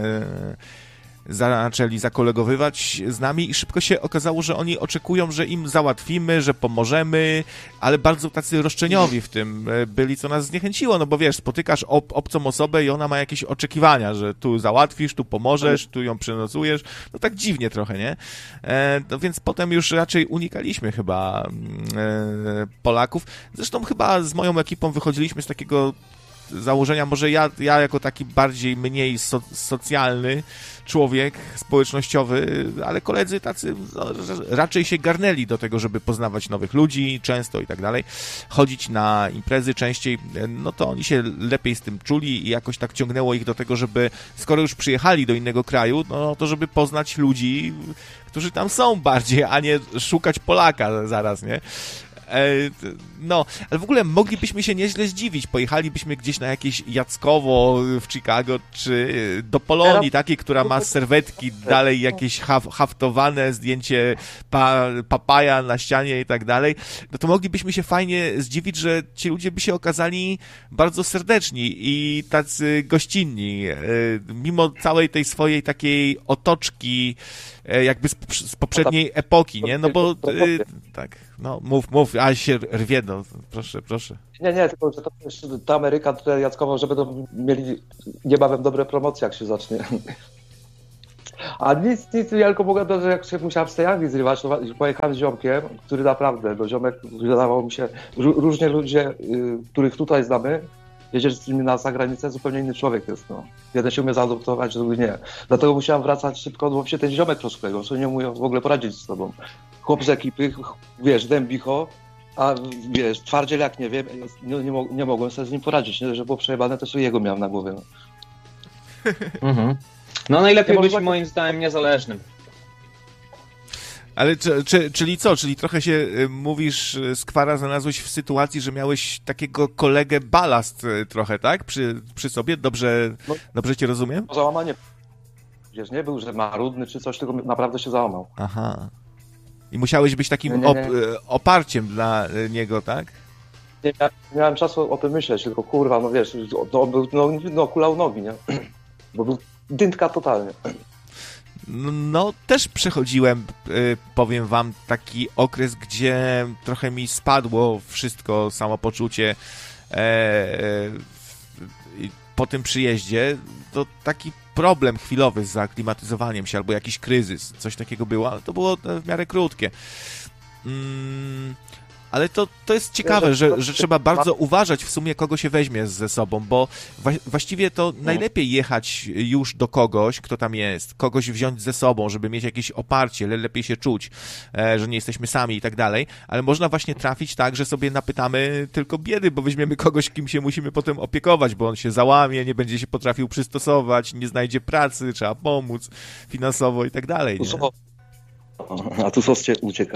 zaczęli zakolegowywać z nami i szybko się okazało, że oni oczekują, że im załatwimy, że pomożemy, ale bardzo tacy roszczeniowi w tym byli, co nas zniechęciło, no bo wiesz, spotykasz obcą osobę i ona ma jakieś oczekiwania, że tu załatwisz, tu pomożesz, tu ją przenocujesz, no tak dziwnie trochę, nie? No więc potem już raczej unikaliśmy chyba Polaków. Zresztą chyba z moją ekipą wychodziliśmy z takiego założenia, może ja jako taki mniej socjalny człowiek, społecznościowy, ale koledzy tacy raczej się garnęli do tego, żeby poznawać nowych ludzi często i tak dalej, chodzić na imprezy częściej, no to oni się lepiej z tym czuli i jakoś tak ciągnęło ich do tego, żeby skoro już przyjechali do innego kraju, no to żeby poznać ludzi, którzy tam są bardziej, a nie szukać Polaka zaraz, nie? No, ale w ogóle moglibyśmy się nieźle zdziwić. Pojechalibyśmy gdzieś na jakieś Jackowo w Chicago, czy do Polonii takiej, która ma serwetki, dalej jakieś haftowane zdjęcie papaja na ścianie i tak dalej. No to moglibyśmy się fajnie zdziwić, że ci ludzie by się okazali bardzo serdeczni i tacy gościnni. Mimo całej tej swojej takiej otoczki jakby z poprzedniej epoki, nie? No bo tak, no mów, a się rwie, no proszę. Nie, tylko że to też ta Ameryka tutaj Jackowo, żeby to mieli niebawem dobre promocje, jak się zacznie. A nic wielko mogę dodać, że jak się musiałem z tej Anglii zrywać, to pojechałem z ziomkiem, który naprawdę, ziomek wydawało mi się, różnie ludzie, których tutaj znamy, jedziesz z nimi na zagranicę, zupełnie inny człowiek jest, no. Jeden się umie zaadoptować, drugi nie. Dlatego musiałem wracać szybko, bo się ten ziomek troszkę, co nie umie w ogóle poradzić z sobą. Chłop z ekipy, wiesz, dębicho, a wiesz, twardziel jak nie wiem, nie mogłem sobie z nim poradzić, nie? Że było przejebane, to sobie jego miałem na głowie. No. Mhm. No najlepiej być moim zdaniem niezależnym. Ale czyli co? Czyli trochę się, mówisz, Skwara, znalazłeś w sytuacji, że miałeś takiego kolegę balast trochę, tak? Przy sobie? Dobrze cię rozumiem? Załamanie. Wiesz, nie był, że marudny czy coś, tylko naprawdę się załamał. Aha. I musiałeś być takim oparciem dla niego, tak? Nie miałem czasu o tym myśleć, tylko kurwa, no wiesz, on był, kulał nogi, nie? Bo był dyntka totalnie. No, też przechodziłem, powiem wam, taki okres, gdzie trochę mi spadło wszystko, samopoczucie po tym przyjeździe. To taki problem chwilowy z zaaklimatyzowaniem się, albo jakiś kryzys, coś takiego było, ale to było w miarę krótkie. Ale to jest ciekawe, że trzeba bardzo uważać w sumie, kogo się weźmie ze sobą, bo właściwie to najlepiej jechać już do kogoś, kto tam jest, kogoś wziąć ze sobą, żeby mieć jakieś oparcie, lepiej się czuć, że nie jesteśmy sami i tak dalej, ale można właśnie trafić tak, że sobie napytamy tylko biedy, bo weźmiemy kogoś, kim się musimy potem opiekować, bo on się załamie, nie będzie się potrafił przystosować, nie znajdzie pracy, trzeba pomóc finansowo i tak dalej. Nie? A tu sos cię ucieka.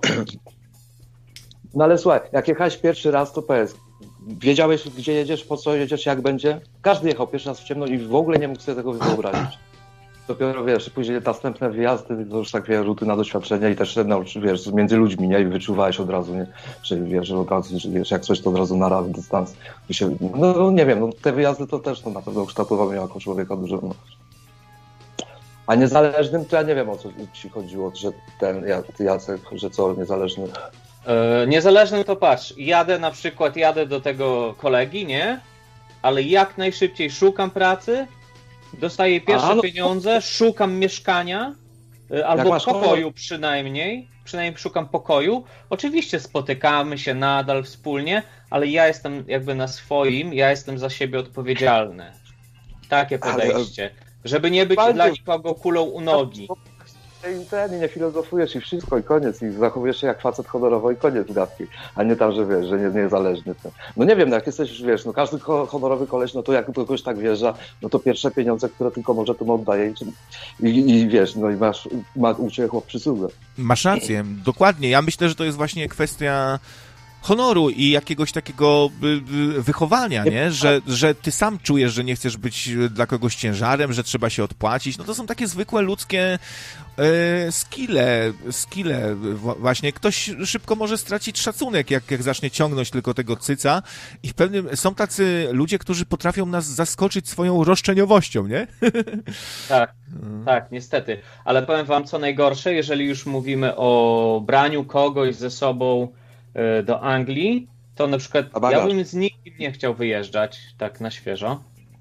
No ale słuchaj, jak jechałeś pierwszy raz, to powiedz, wiedziałeś, gdzie jedziesz, po co jedziesz, jak będzie? Każdy jechał pierwszy raz w ciemno i w ogóle nie mógł sobie tego wyobrazić. Dopiero, wiesz, później następne wyjazdy, to już tak, wiesz, rutyna doświadczenia i też, no, wiesz, między ludźmi, nie? I wyczuwałeś od razu, nie? Czy, wiesz, że od razu, wiesz, jak coś, to od razu na dystans. No, nie wiem, no, te wyjazdy to też, no, na pewno kształtowały mnie jako człowieka dużo, no. A niezależnym, to ja nie wiem, o co ci chodziło, że ty Jacek, że co, niezależny... Niezależnym to patrz, jadę do tego kolegi, nie? Ale jak najszybciej szukam pracy, dostaję pierwsze pieniądze, szukam mieszkania, albo pokoju przynajmniej szukam pokoju. Oczywiście spotykamy się nadal wspólnie, ale ja jestem jakby na swoim, ja jestem za siebie odpowiedzialny. Takie podejście. Żeby nie być dla nikogo kulą u nogi. I nie filozofujesz i wszystko i koniec i zachowujesz się jak facet honorowo i koniec gadki, a nie tam, że wiesz, że niezależny. No nie wiem, no jak jesteś, wiesz, no każdy honorowy koleś, no to jak do kogoś tak wjeżdża, no to pierwsze pieniądze, które tylko może temu oddaje i wiesz, no i ma u ciebie chłop przysługę. Masz rację, dokładnie. Ja myślę, że to jest właśnie kwestia honoru i jakiegoś takiego wychowania, nie? Że ty sam czujesz, że nie chcesz być dla kogoś ciężarem, że trzeba się odpłacić. No to są takie zwykłe ludzkie skille. Właśnie ktoś szybko może stracić szacunek, jak zacznie ciągnąć tylko tego cyca i są tacy ludzie, którzy potrafią nas zaskoczyć swoją roszczeniowością, nie? Tak, niestety. Ale powiem wam, co najgorsze, jeżeli już mówimy o braniu kogoś ze sobą do Anglii, to na przykład ja bym z nikim nie chciał wyjeżdżać tak na świeżo,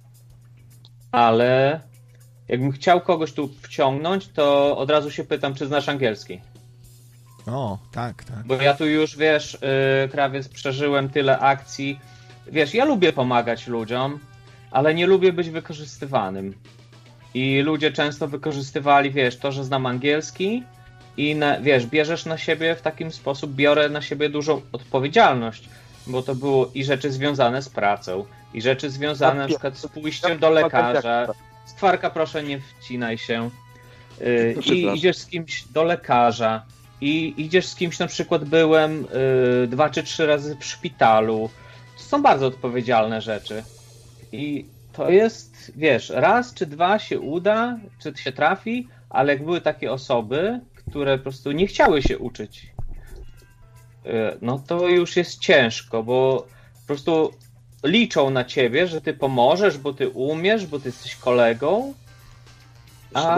ale jakbym chciał kogoś tu wciągnąć, to od razu się pytam, czy znasz angielski. O, tak. Bo ja tu już, wiesz, krawiec, przeżyłem tyle akcji. Wiesz, ja lubię pomagać ludziom, ale nie lubię być wykorzystywanym. I ludzie często wykorzystywali, wiesz, to, że znam angielski, i wiesz, bierzesz na siebie w takim sposób, biorę na siebie dużą odpowiedzialność, bo to było i rzeczy związane z pracą, i rzeczy związane na przykład z pójściem do lekarza. Skwarka, proszę, nie wcinaj się. I idziesz z kimś do lekarza, i idziesz z kimś, na przykład byłem 2 czy 3 razy w szpitalu. To są bardzo odpowiedzialne rzeczy. I to jest, wiesz, raz czy 2 się uda, czy się trafi, ale jak były takie osoby, które po prostu nie chciały się uczyć, no to już jest ciężko, bo po prostu liczą na ciebie, że ty pomożesz, bo ty umiesz, bo ty jesteś kolegą, a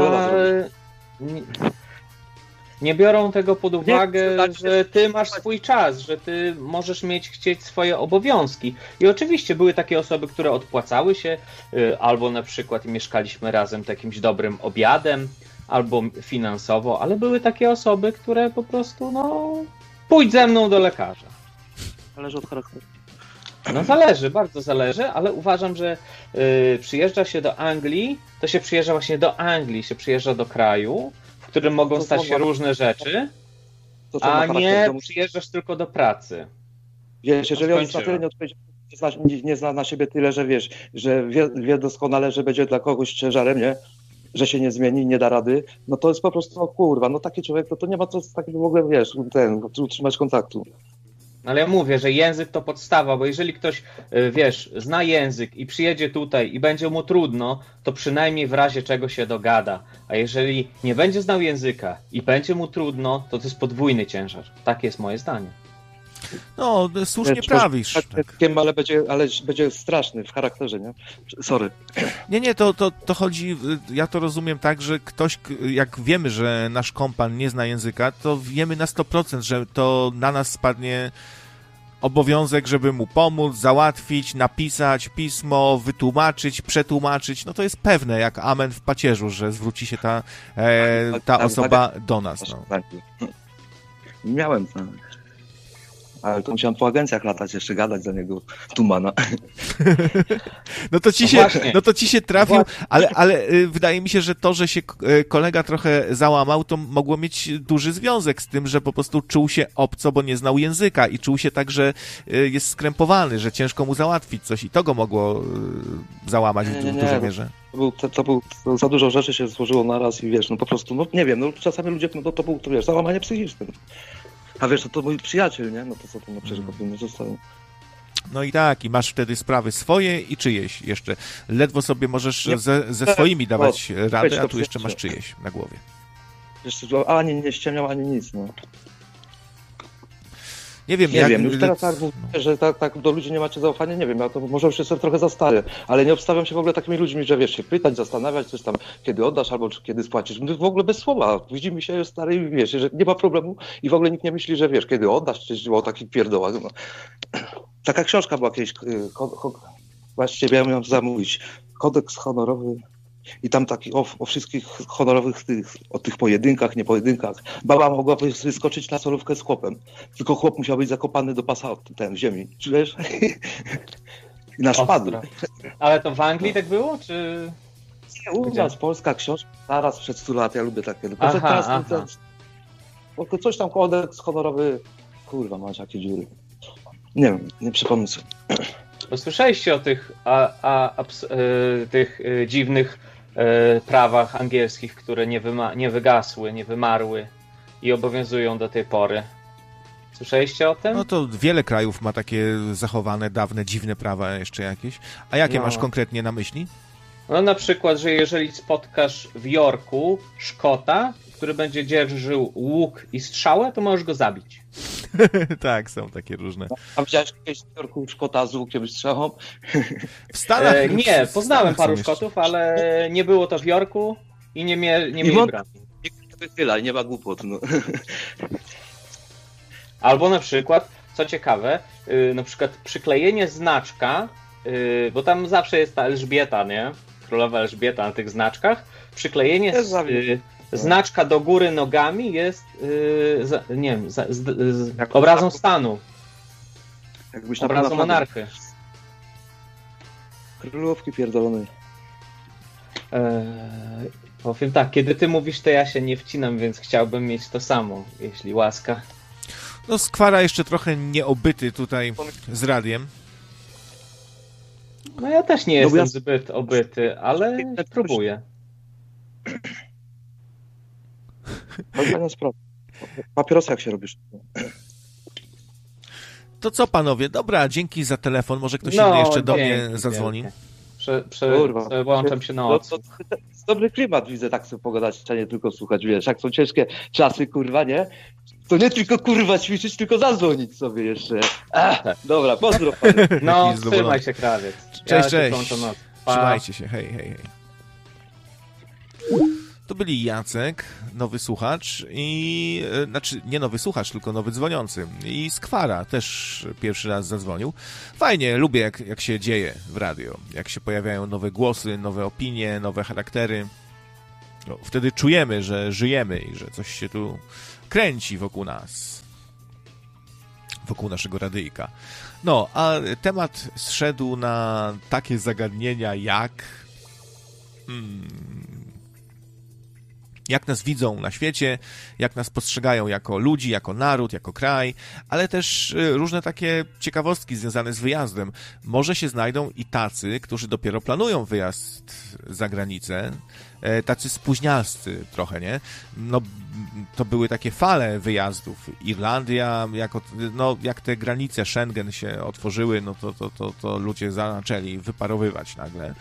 nie biorą tego pod uwagę, że ty masz swój czas, że ty możesz chcieć swoje obowiązki. I oczywiście były takie osoby, które odpłacały się, albo na przykład mieszkaliśmy razem jakimś dobrym obiadem, albo finansowo, ale były takie osoby, które po prostu, no, pójdź ze mną do lekarza. Zależy od charakteru. No zależy, bardzo zależy, ale uważam, że przyjeżdża się do Anglii, to się przyjeżdża właśnie do Anglii, się przyjeżdża do kraju, w którym mogą stać się różne rzeczy, a nie przyjeżdżasz tylko do pracy. Wiesz, jeżeli on jest na tyle nie zna na siebie tyle, że wiesz, że wie doskonale, że będzie dla kogoś ciężarem, nie? Że się nie zmieni, nie da rady, no to jest po prostu, no kurwa, no taki człowiek, to nie ma co z takiego w ogóle, wiesz, utrzymać kontaktu. Ale ja mówię, że język to podstawa, bo jeżeli ktoś, wiesz, zna język i przyjedzie tutaj i będzie mu trudno, to przynajmniej w razie czego się dogada. A jeżeli nie będzie znał języka i będzie mu trudno, to jest podwójny ciężar. Takie jest moje zdanie. No, słusznie prawisz. Tak. Ale będzie straszny w charakterze, nie? Sorry. Nie, to chodzi, ja to rozumiem tak, że ktoś, jak wiemy, że nasz kompan nie zna języka, to wiemy na 100%, że to na nas spadnie obowiązek, żeby mu pomóc, załatwić, napisać pismo, wytłumaczyć, przetłumaczyć. No to jest pewne, jak amen w pacierzu, że zwróci się ta osoba do nas. No. Miałem to. Ale to musiałem po agencjach latać, jeszcze gadać za niego Tumana. No to ci się trafił, ale wydaje mi się, że to, że się kolega trochę załamał, to mogło mieć duży związek z tym, że po prostu czuł się obco, bo nie znał języka i czuł się tak, że jest skrępowany, że ciężko mu załatwić coś i to go mogło załamać w dużej mierze. To za dużo rzeczy się złożyło naraz i wiesz, no po prostu, no nie wiem, no czasami ludzie, no to był, to wiesz, załamanie psychiczne. A wiesz, to mój przyjaciel, nie? No to co to, no przecież nie zostało. No i tak, i masz wtedy sprawy swoje i czyjeś jeszcze. Ledwo sobie możesz ze swoimi dawać radę, a tu jeszcze masz czyjeś na głowie. Jeszcze ani nie ściemniał, ani nic, no. Nie wiem, już teraz tak mówię, że tak do ludzi nie macie zaufania, nie wiem, ja to może już jestem trochę za stary, ale nie obstawiam się w ogóle takimi ludźmi, że wiesz, się pytać, zastanawiać, coś tam, kiedy oddasz albo kiedy spłacisz. W ogóle bez słowa. Widzimy się, jest stary i wiesz, że nie ma problemu i w ogóle nikt nie myśli, że wiesz, kiedy oddasz, czy o takich pierdołach. No. Taka książka była kiedyś, właściwie ja miałem zamówić, kodeks honorowy. I tam taki o wszystkich honorowych o tych pojedynkach, niepojedynkach. Baba mogła wyskoczyć na solówkę z chłopem. Tylko chłop musiał być zakopany do pasa w ziemi. Czujesz? I nasz padł. Ale to w Anglii tak było, czy... Nie, u nas polska książka, zaraz przed 100 lat, ja lubię takie. Coś tam kodeks honorowy, kurwa, masz jakie dziury. Nie wiem, nie przypomnę sobie. Słyszeliście o tych tych dziwnych prawach angielskich, które nie wygasły, nie wymarły i obowiązują do tej pory. Słyszeliście o tym? No to wiele krajów ma takie zachowane, dawne, dziwne prawa jeszcze jakieś. A jakie masz konkretnie na myśli? No na przykład, że jeżeli spotkasz w Yorku Szkota, który będzie dzierżył łuk i strzałę, to możesz go zabić. Tak, są takie różne. A widziałeś jakiegoś w Yorku Szkota z łukiem i strzałą? W Stanach? Nie, poznałem paru Szkotów, ale nie było to w Yorku i nie mieli broni. Nie wychyla, nie ma głupot. No. Albo na przykład, co ciekawe, na przykład przyklejenie znaczka, bo tam zawsze jest ta Elżbieta, nie? Królowa Elżbieta na tych znaczkach. Przyklejenie znaczka do góry nogami jest obrazą stanu. Obrazą monarchy. Królówki pierdolonej. Powiem tak, kiedy ty mówisz, to ja się nie wcinam, więc chciałbym mieć to samo, jeśli łaska. No Skwara jeszcze trochę nieobyty tutaj z radiem. No ja też nie jestem zbyt obyty, ale próbuję. Papierosa jak się robisz? To co, panowie? Dobra, dzięki za telefon. Może ktoś inny jeszcze do mnie dzięki zadzwoni. wielkie. Kurwa. Przełączam się na To odsłuch. jest dobry klimat, widzę, tak sobie pogadać, a nie tylko słuchać, wiesz, jak są ciężkie czasy, kurwa, nie? To nie tylko, kurwa, ćwiczyć, tylko zadzwonić sobie jeszcze. Dobra, pozdrow panu. No, Taki zadowolony. trzymaj się, krawiec. Cześć, się cześć. przełączam na odsłuch. Pa. Trzymajcie się, hej, hej, hej. To byli Jacek, nowy słuchacz i... Znaczy, nie nowy słuchacz, tylko nowy dzwoniący. I Skwara też pierwszy raz zadzwonił. Fajnie, lubię jak się dzieje w radio. Jak się pojawiają nowe głosy, nowe opinie, nowe charaktery. No, wtedy czujemy, że żyjemy i że coś się tu kręci wokół nas. Wokół naszego radyjka. No, a temat zszedł na takie zagadnienia jak... Jak nas widzą na świecie, jak nas postrzegają jako ludzi, jako naród, jako kraj, ale też różne takie ciekawostki związane z wyjazdem. Może się znajdą i tacy, którzy dopiero planują wyjazd za granicę, tacy spóźnialscy trochę, nie? No, to były takie fale wyjazdów. Irlandia, jak te granice Schengen się otworzyły, no to ludzie zaczęli wyparowywać nagle.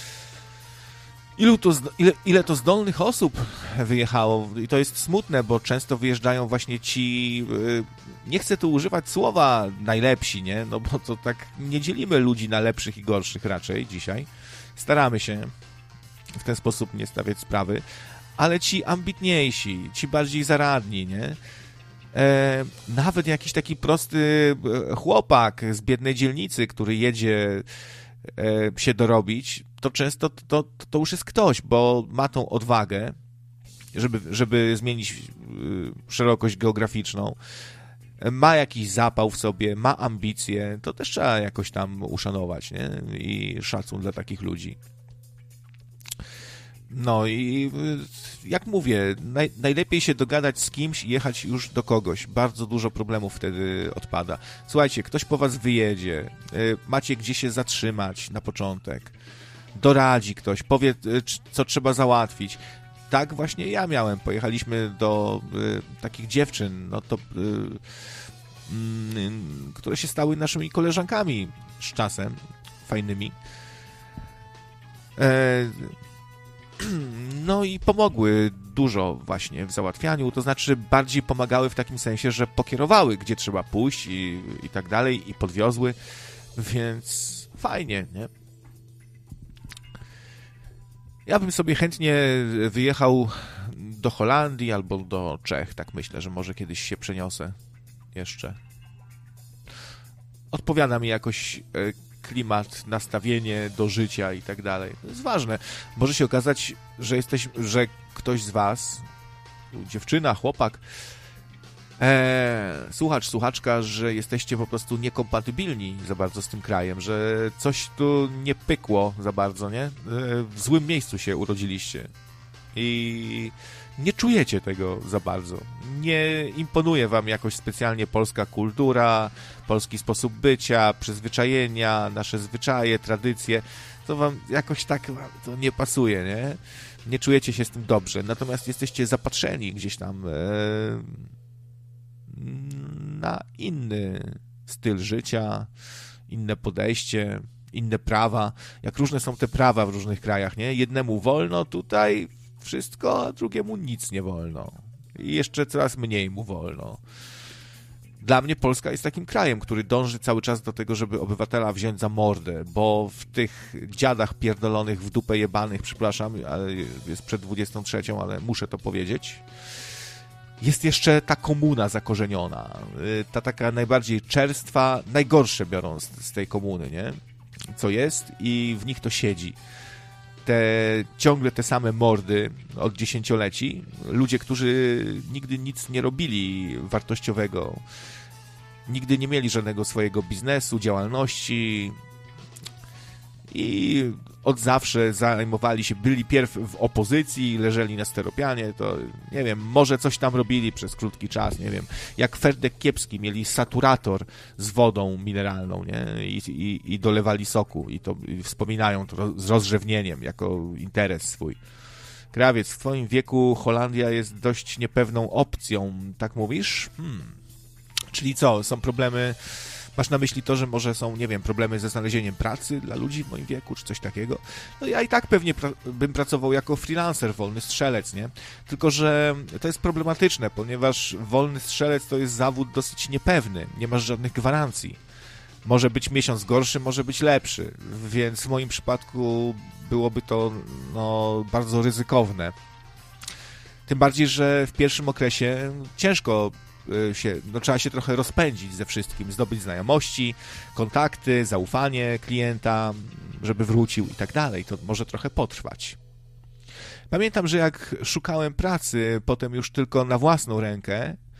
Ile to zdolnych osób wyjechało i to jest smutne, bo często wyjeżdżają właśnie ci, nie chcę tu używać słowa najlepsi, nie? No bo to tak nie dzielimy ludzi na lepszych i gorszych raczej dzisiaj. Staramy się w ten sposób nie stawiać sprawy, ale ci ambitniejsi, ci bardziej zaradni, nie? Nawet jakiś taki prosty chłopak z biednej dzielnicy, który jedzie się dorobić, to często to już jest ktoś, bo ma tą odwagę, żeby zmienić szerokość geograficzną, ma jakiś zapał w sobie, ma ambicje, to też trzeba jakoś tam uszanować, nie? I szacun dla takich ludzi. No i jak mówię, najlepiej się dogadać z kimś i jechać już do kogoś. Bardzo dużo problemów wtedy odpada. Słuchajcie, ktoś po was wyjedzie, macie gdzie się zatrzymać na początek, doradzi ktoś, powie, co trzeba załatwić. Tak właśnie ja miałem. Pojechaliśmy do takich dziewczyn, no to, które się stały naszymi koleżankami z czasem, fajnymi. No i pomogły dużo właśnie w załatwianiu, to znaczy bardziej pomagały w takim sensie, że pokierowały, gdzie trzeba pójść i tak dalej, i podwiozły, więc fajnie, nie? Ja bym sobie chętnie wyjechał do Holandii albo do Czech, tak myślę, że może kiedyś się przeniosę jeszcze. Odpowiada mi jakoś klimat, nastawienie do życia i tak dalej. To jest ważne. Może się okazać, że ktoś z was, dziewczyna, chłopak, słuchacz, słuchaczka, że jesteście po prostu niekompatybilni za bardzo z tym krajem, że coś tu nie pykło za bardzo, nie? W złym miejscu się urodziliście i nie czujecie tego za bardzo. Nie imponuje wam jakoś specjalnie polska kultura, polski sposób bycia, przyzwyczajenia, nasze zwyczaje, tradycje. To wam jakoś tak to nie pasuje, nie? Nie czujecie się z tym dobrze. Natomiast jesteście zapatrzeni gdzieś tam na inny styl życia, inne podejście, inne prawa. Jak różne są te prawa w różnych krajach, nie? Jednemu wolno tutaj wszystko, a drugiemu nic nie wolno. I jeszcze coraz mniej mu wolno. Dla mnie Polska jest takim krajem, który dąży cały czas do tego, żeby obywatela wziąć za mordę, bo w tych dziadach pierdolonych w dupę jebanych, przepraszam, ale jest przed 23, ale muszę to powiedzieć, jest jeszcze ta komuna zakorzeniona. Ta taka najbardziej czerstwa, najgorsze biorą z tej komuny, nie? Co jest i w nich to siedzi. Ciągle te same mordy od dziesięcioleci. Ludzie, którzy nigdy nic nie robili wartościowego. Nigdy nie mieli żadnego swojego biznesu, działalności i od zawsze zajmowali się, byli pierw w opozycji, leżeli na steropianie, to nie wiem, może coś tam robili przez krótki czas, nie wiem, jak Ferdek Kiepski, mieli saturator z wodą mineralną, nie? I dolewali soku i to wspominają to z rozrzewnieniem jako interes swój. Krawiec, w twoim wieku Holandia jest dość niepewną opcją, tak mówisz? Czyli co, są problemy, masz na myśli to, że może są, nie wiem, problemy ze znalezieniem pracy dla ludzi w moim wieku, czy coś takiego? No ja i tak pewnie bym pracował jako freelancer, wolny strzelec, nie? Tylko że to jest problematyczne, ponieważ wolny strzelec to jest zawód dosyć niepewny, nie masz żadnych gwarancji. Może być miesiąc gorszy, może być lepszy, więc w moim przypadku byłoby to bardzo ryzykowne. Tym bardziej, że w pierwszym okresie ciężko trzeba się trochę rozpędzić ze wszystkim, zdobyć znajomości, kontakty, zaufanie klienta, żeby wrócił i tak dalej. To może trochę potrwać. Pamiętam, że jak szukałem pracy, potem już tylko na własną rękę,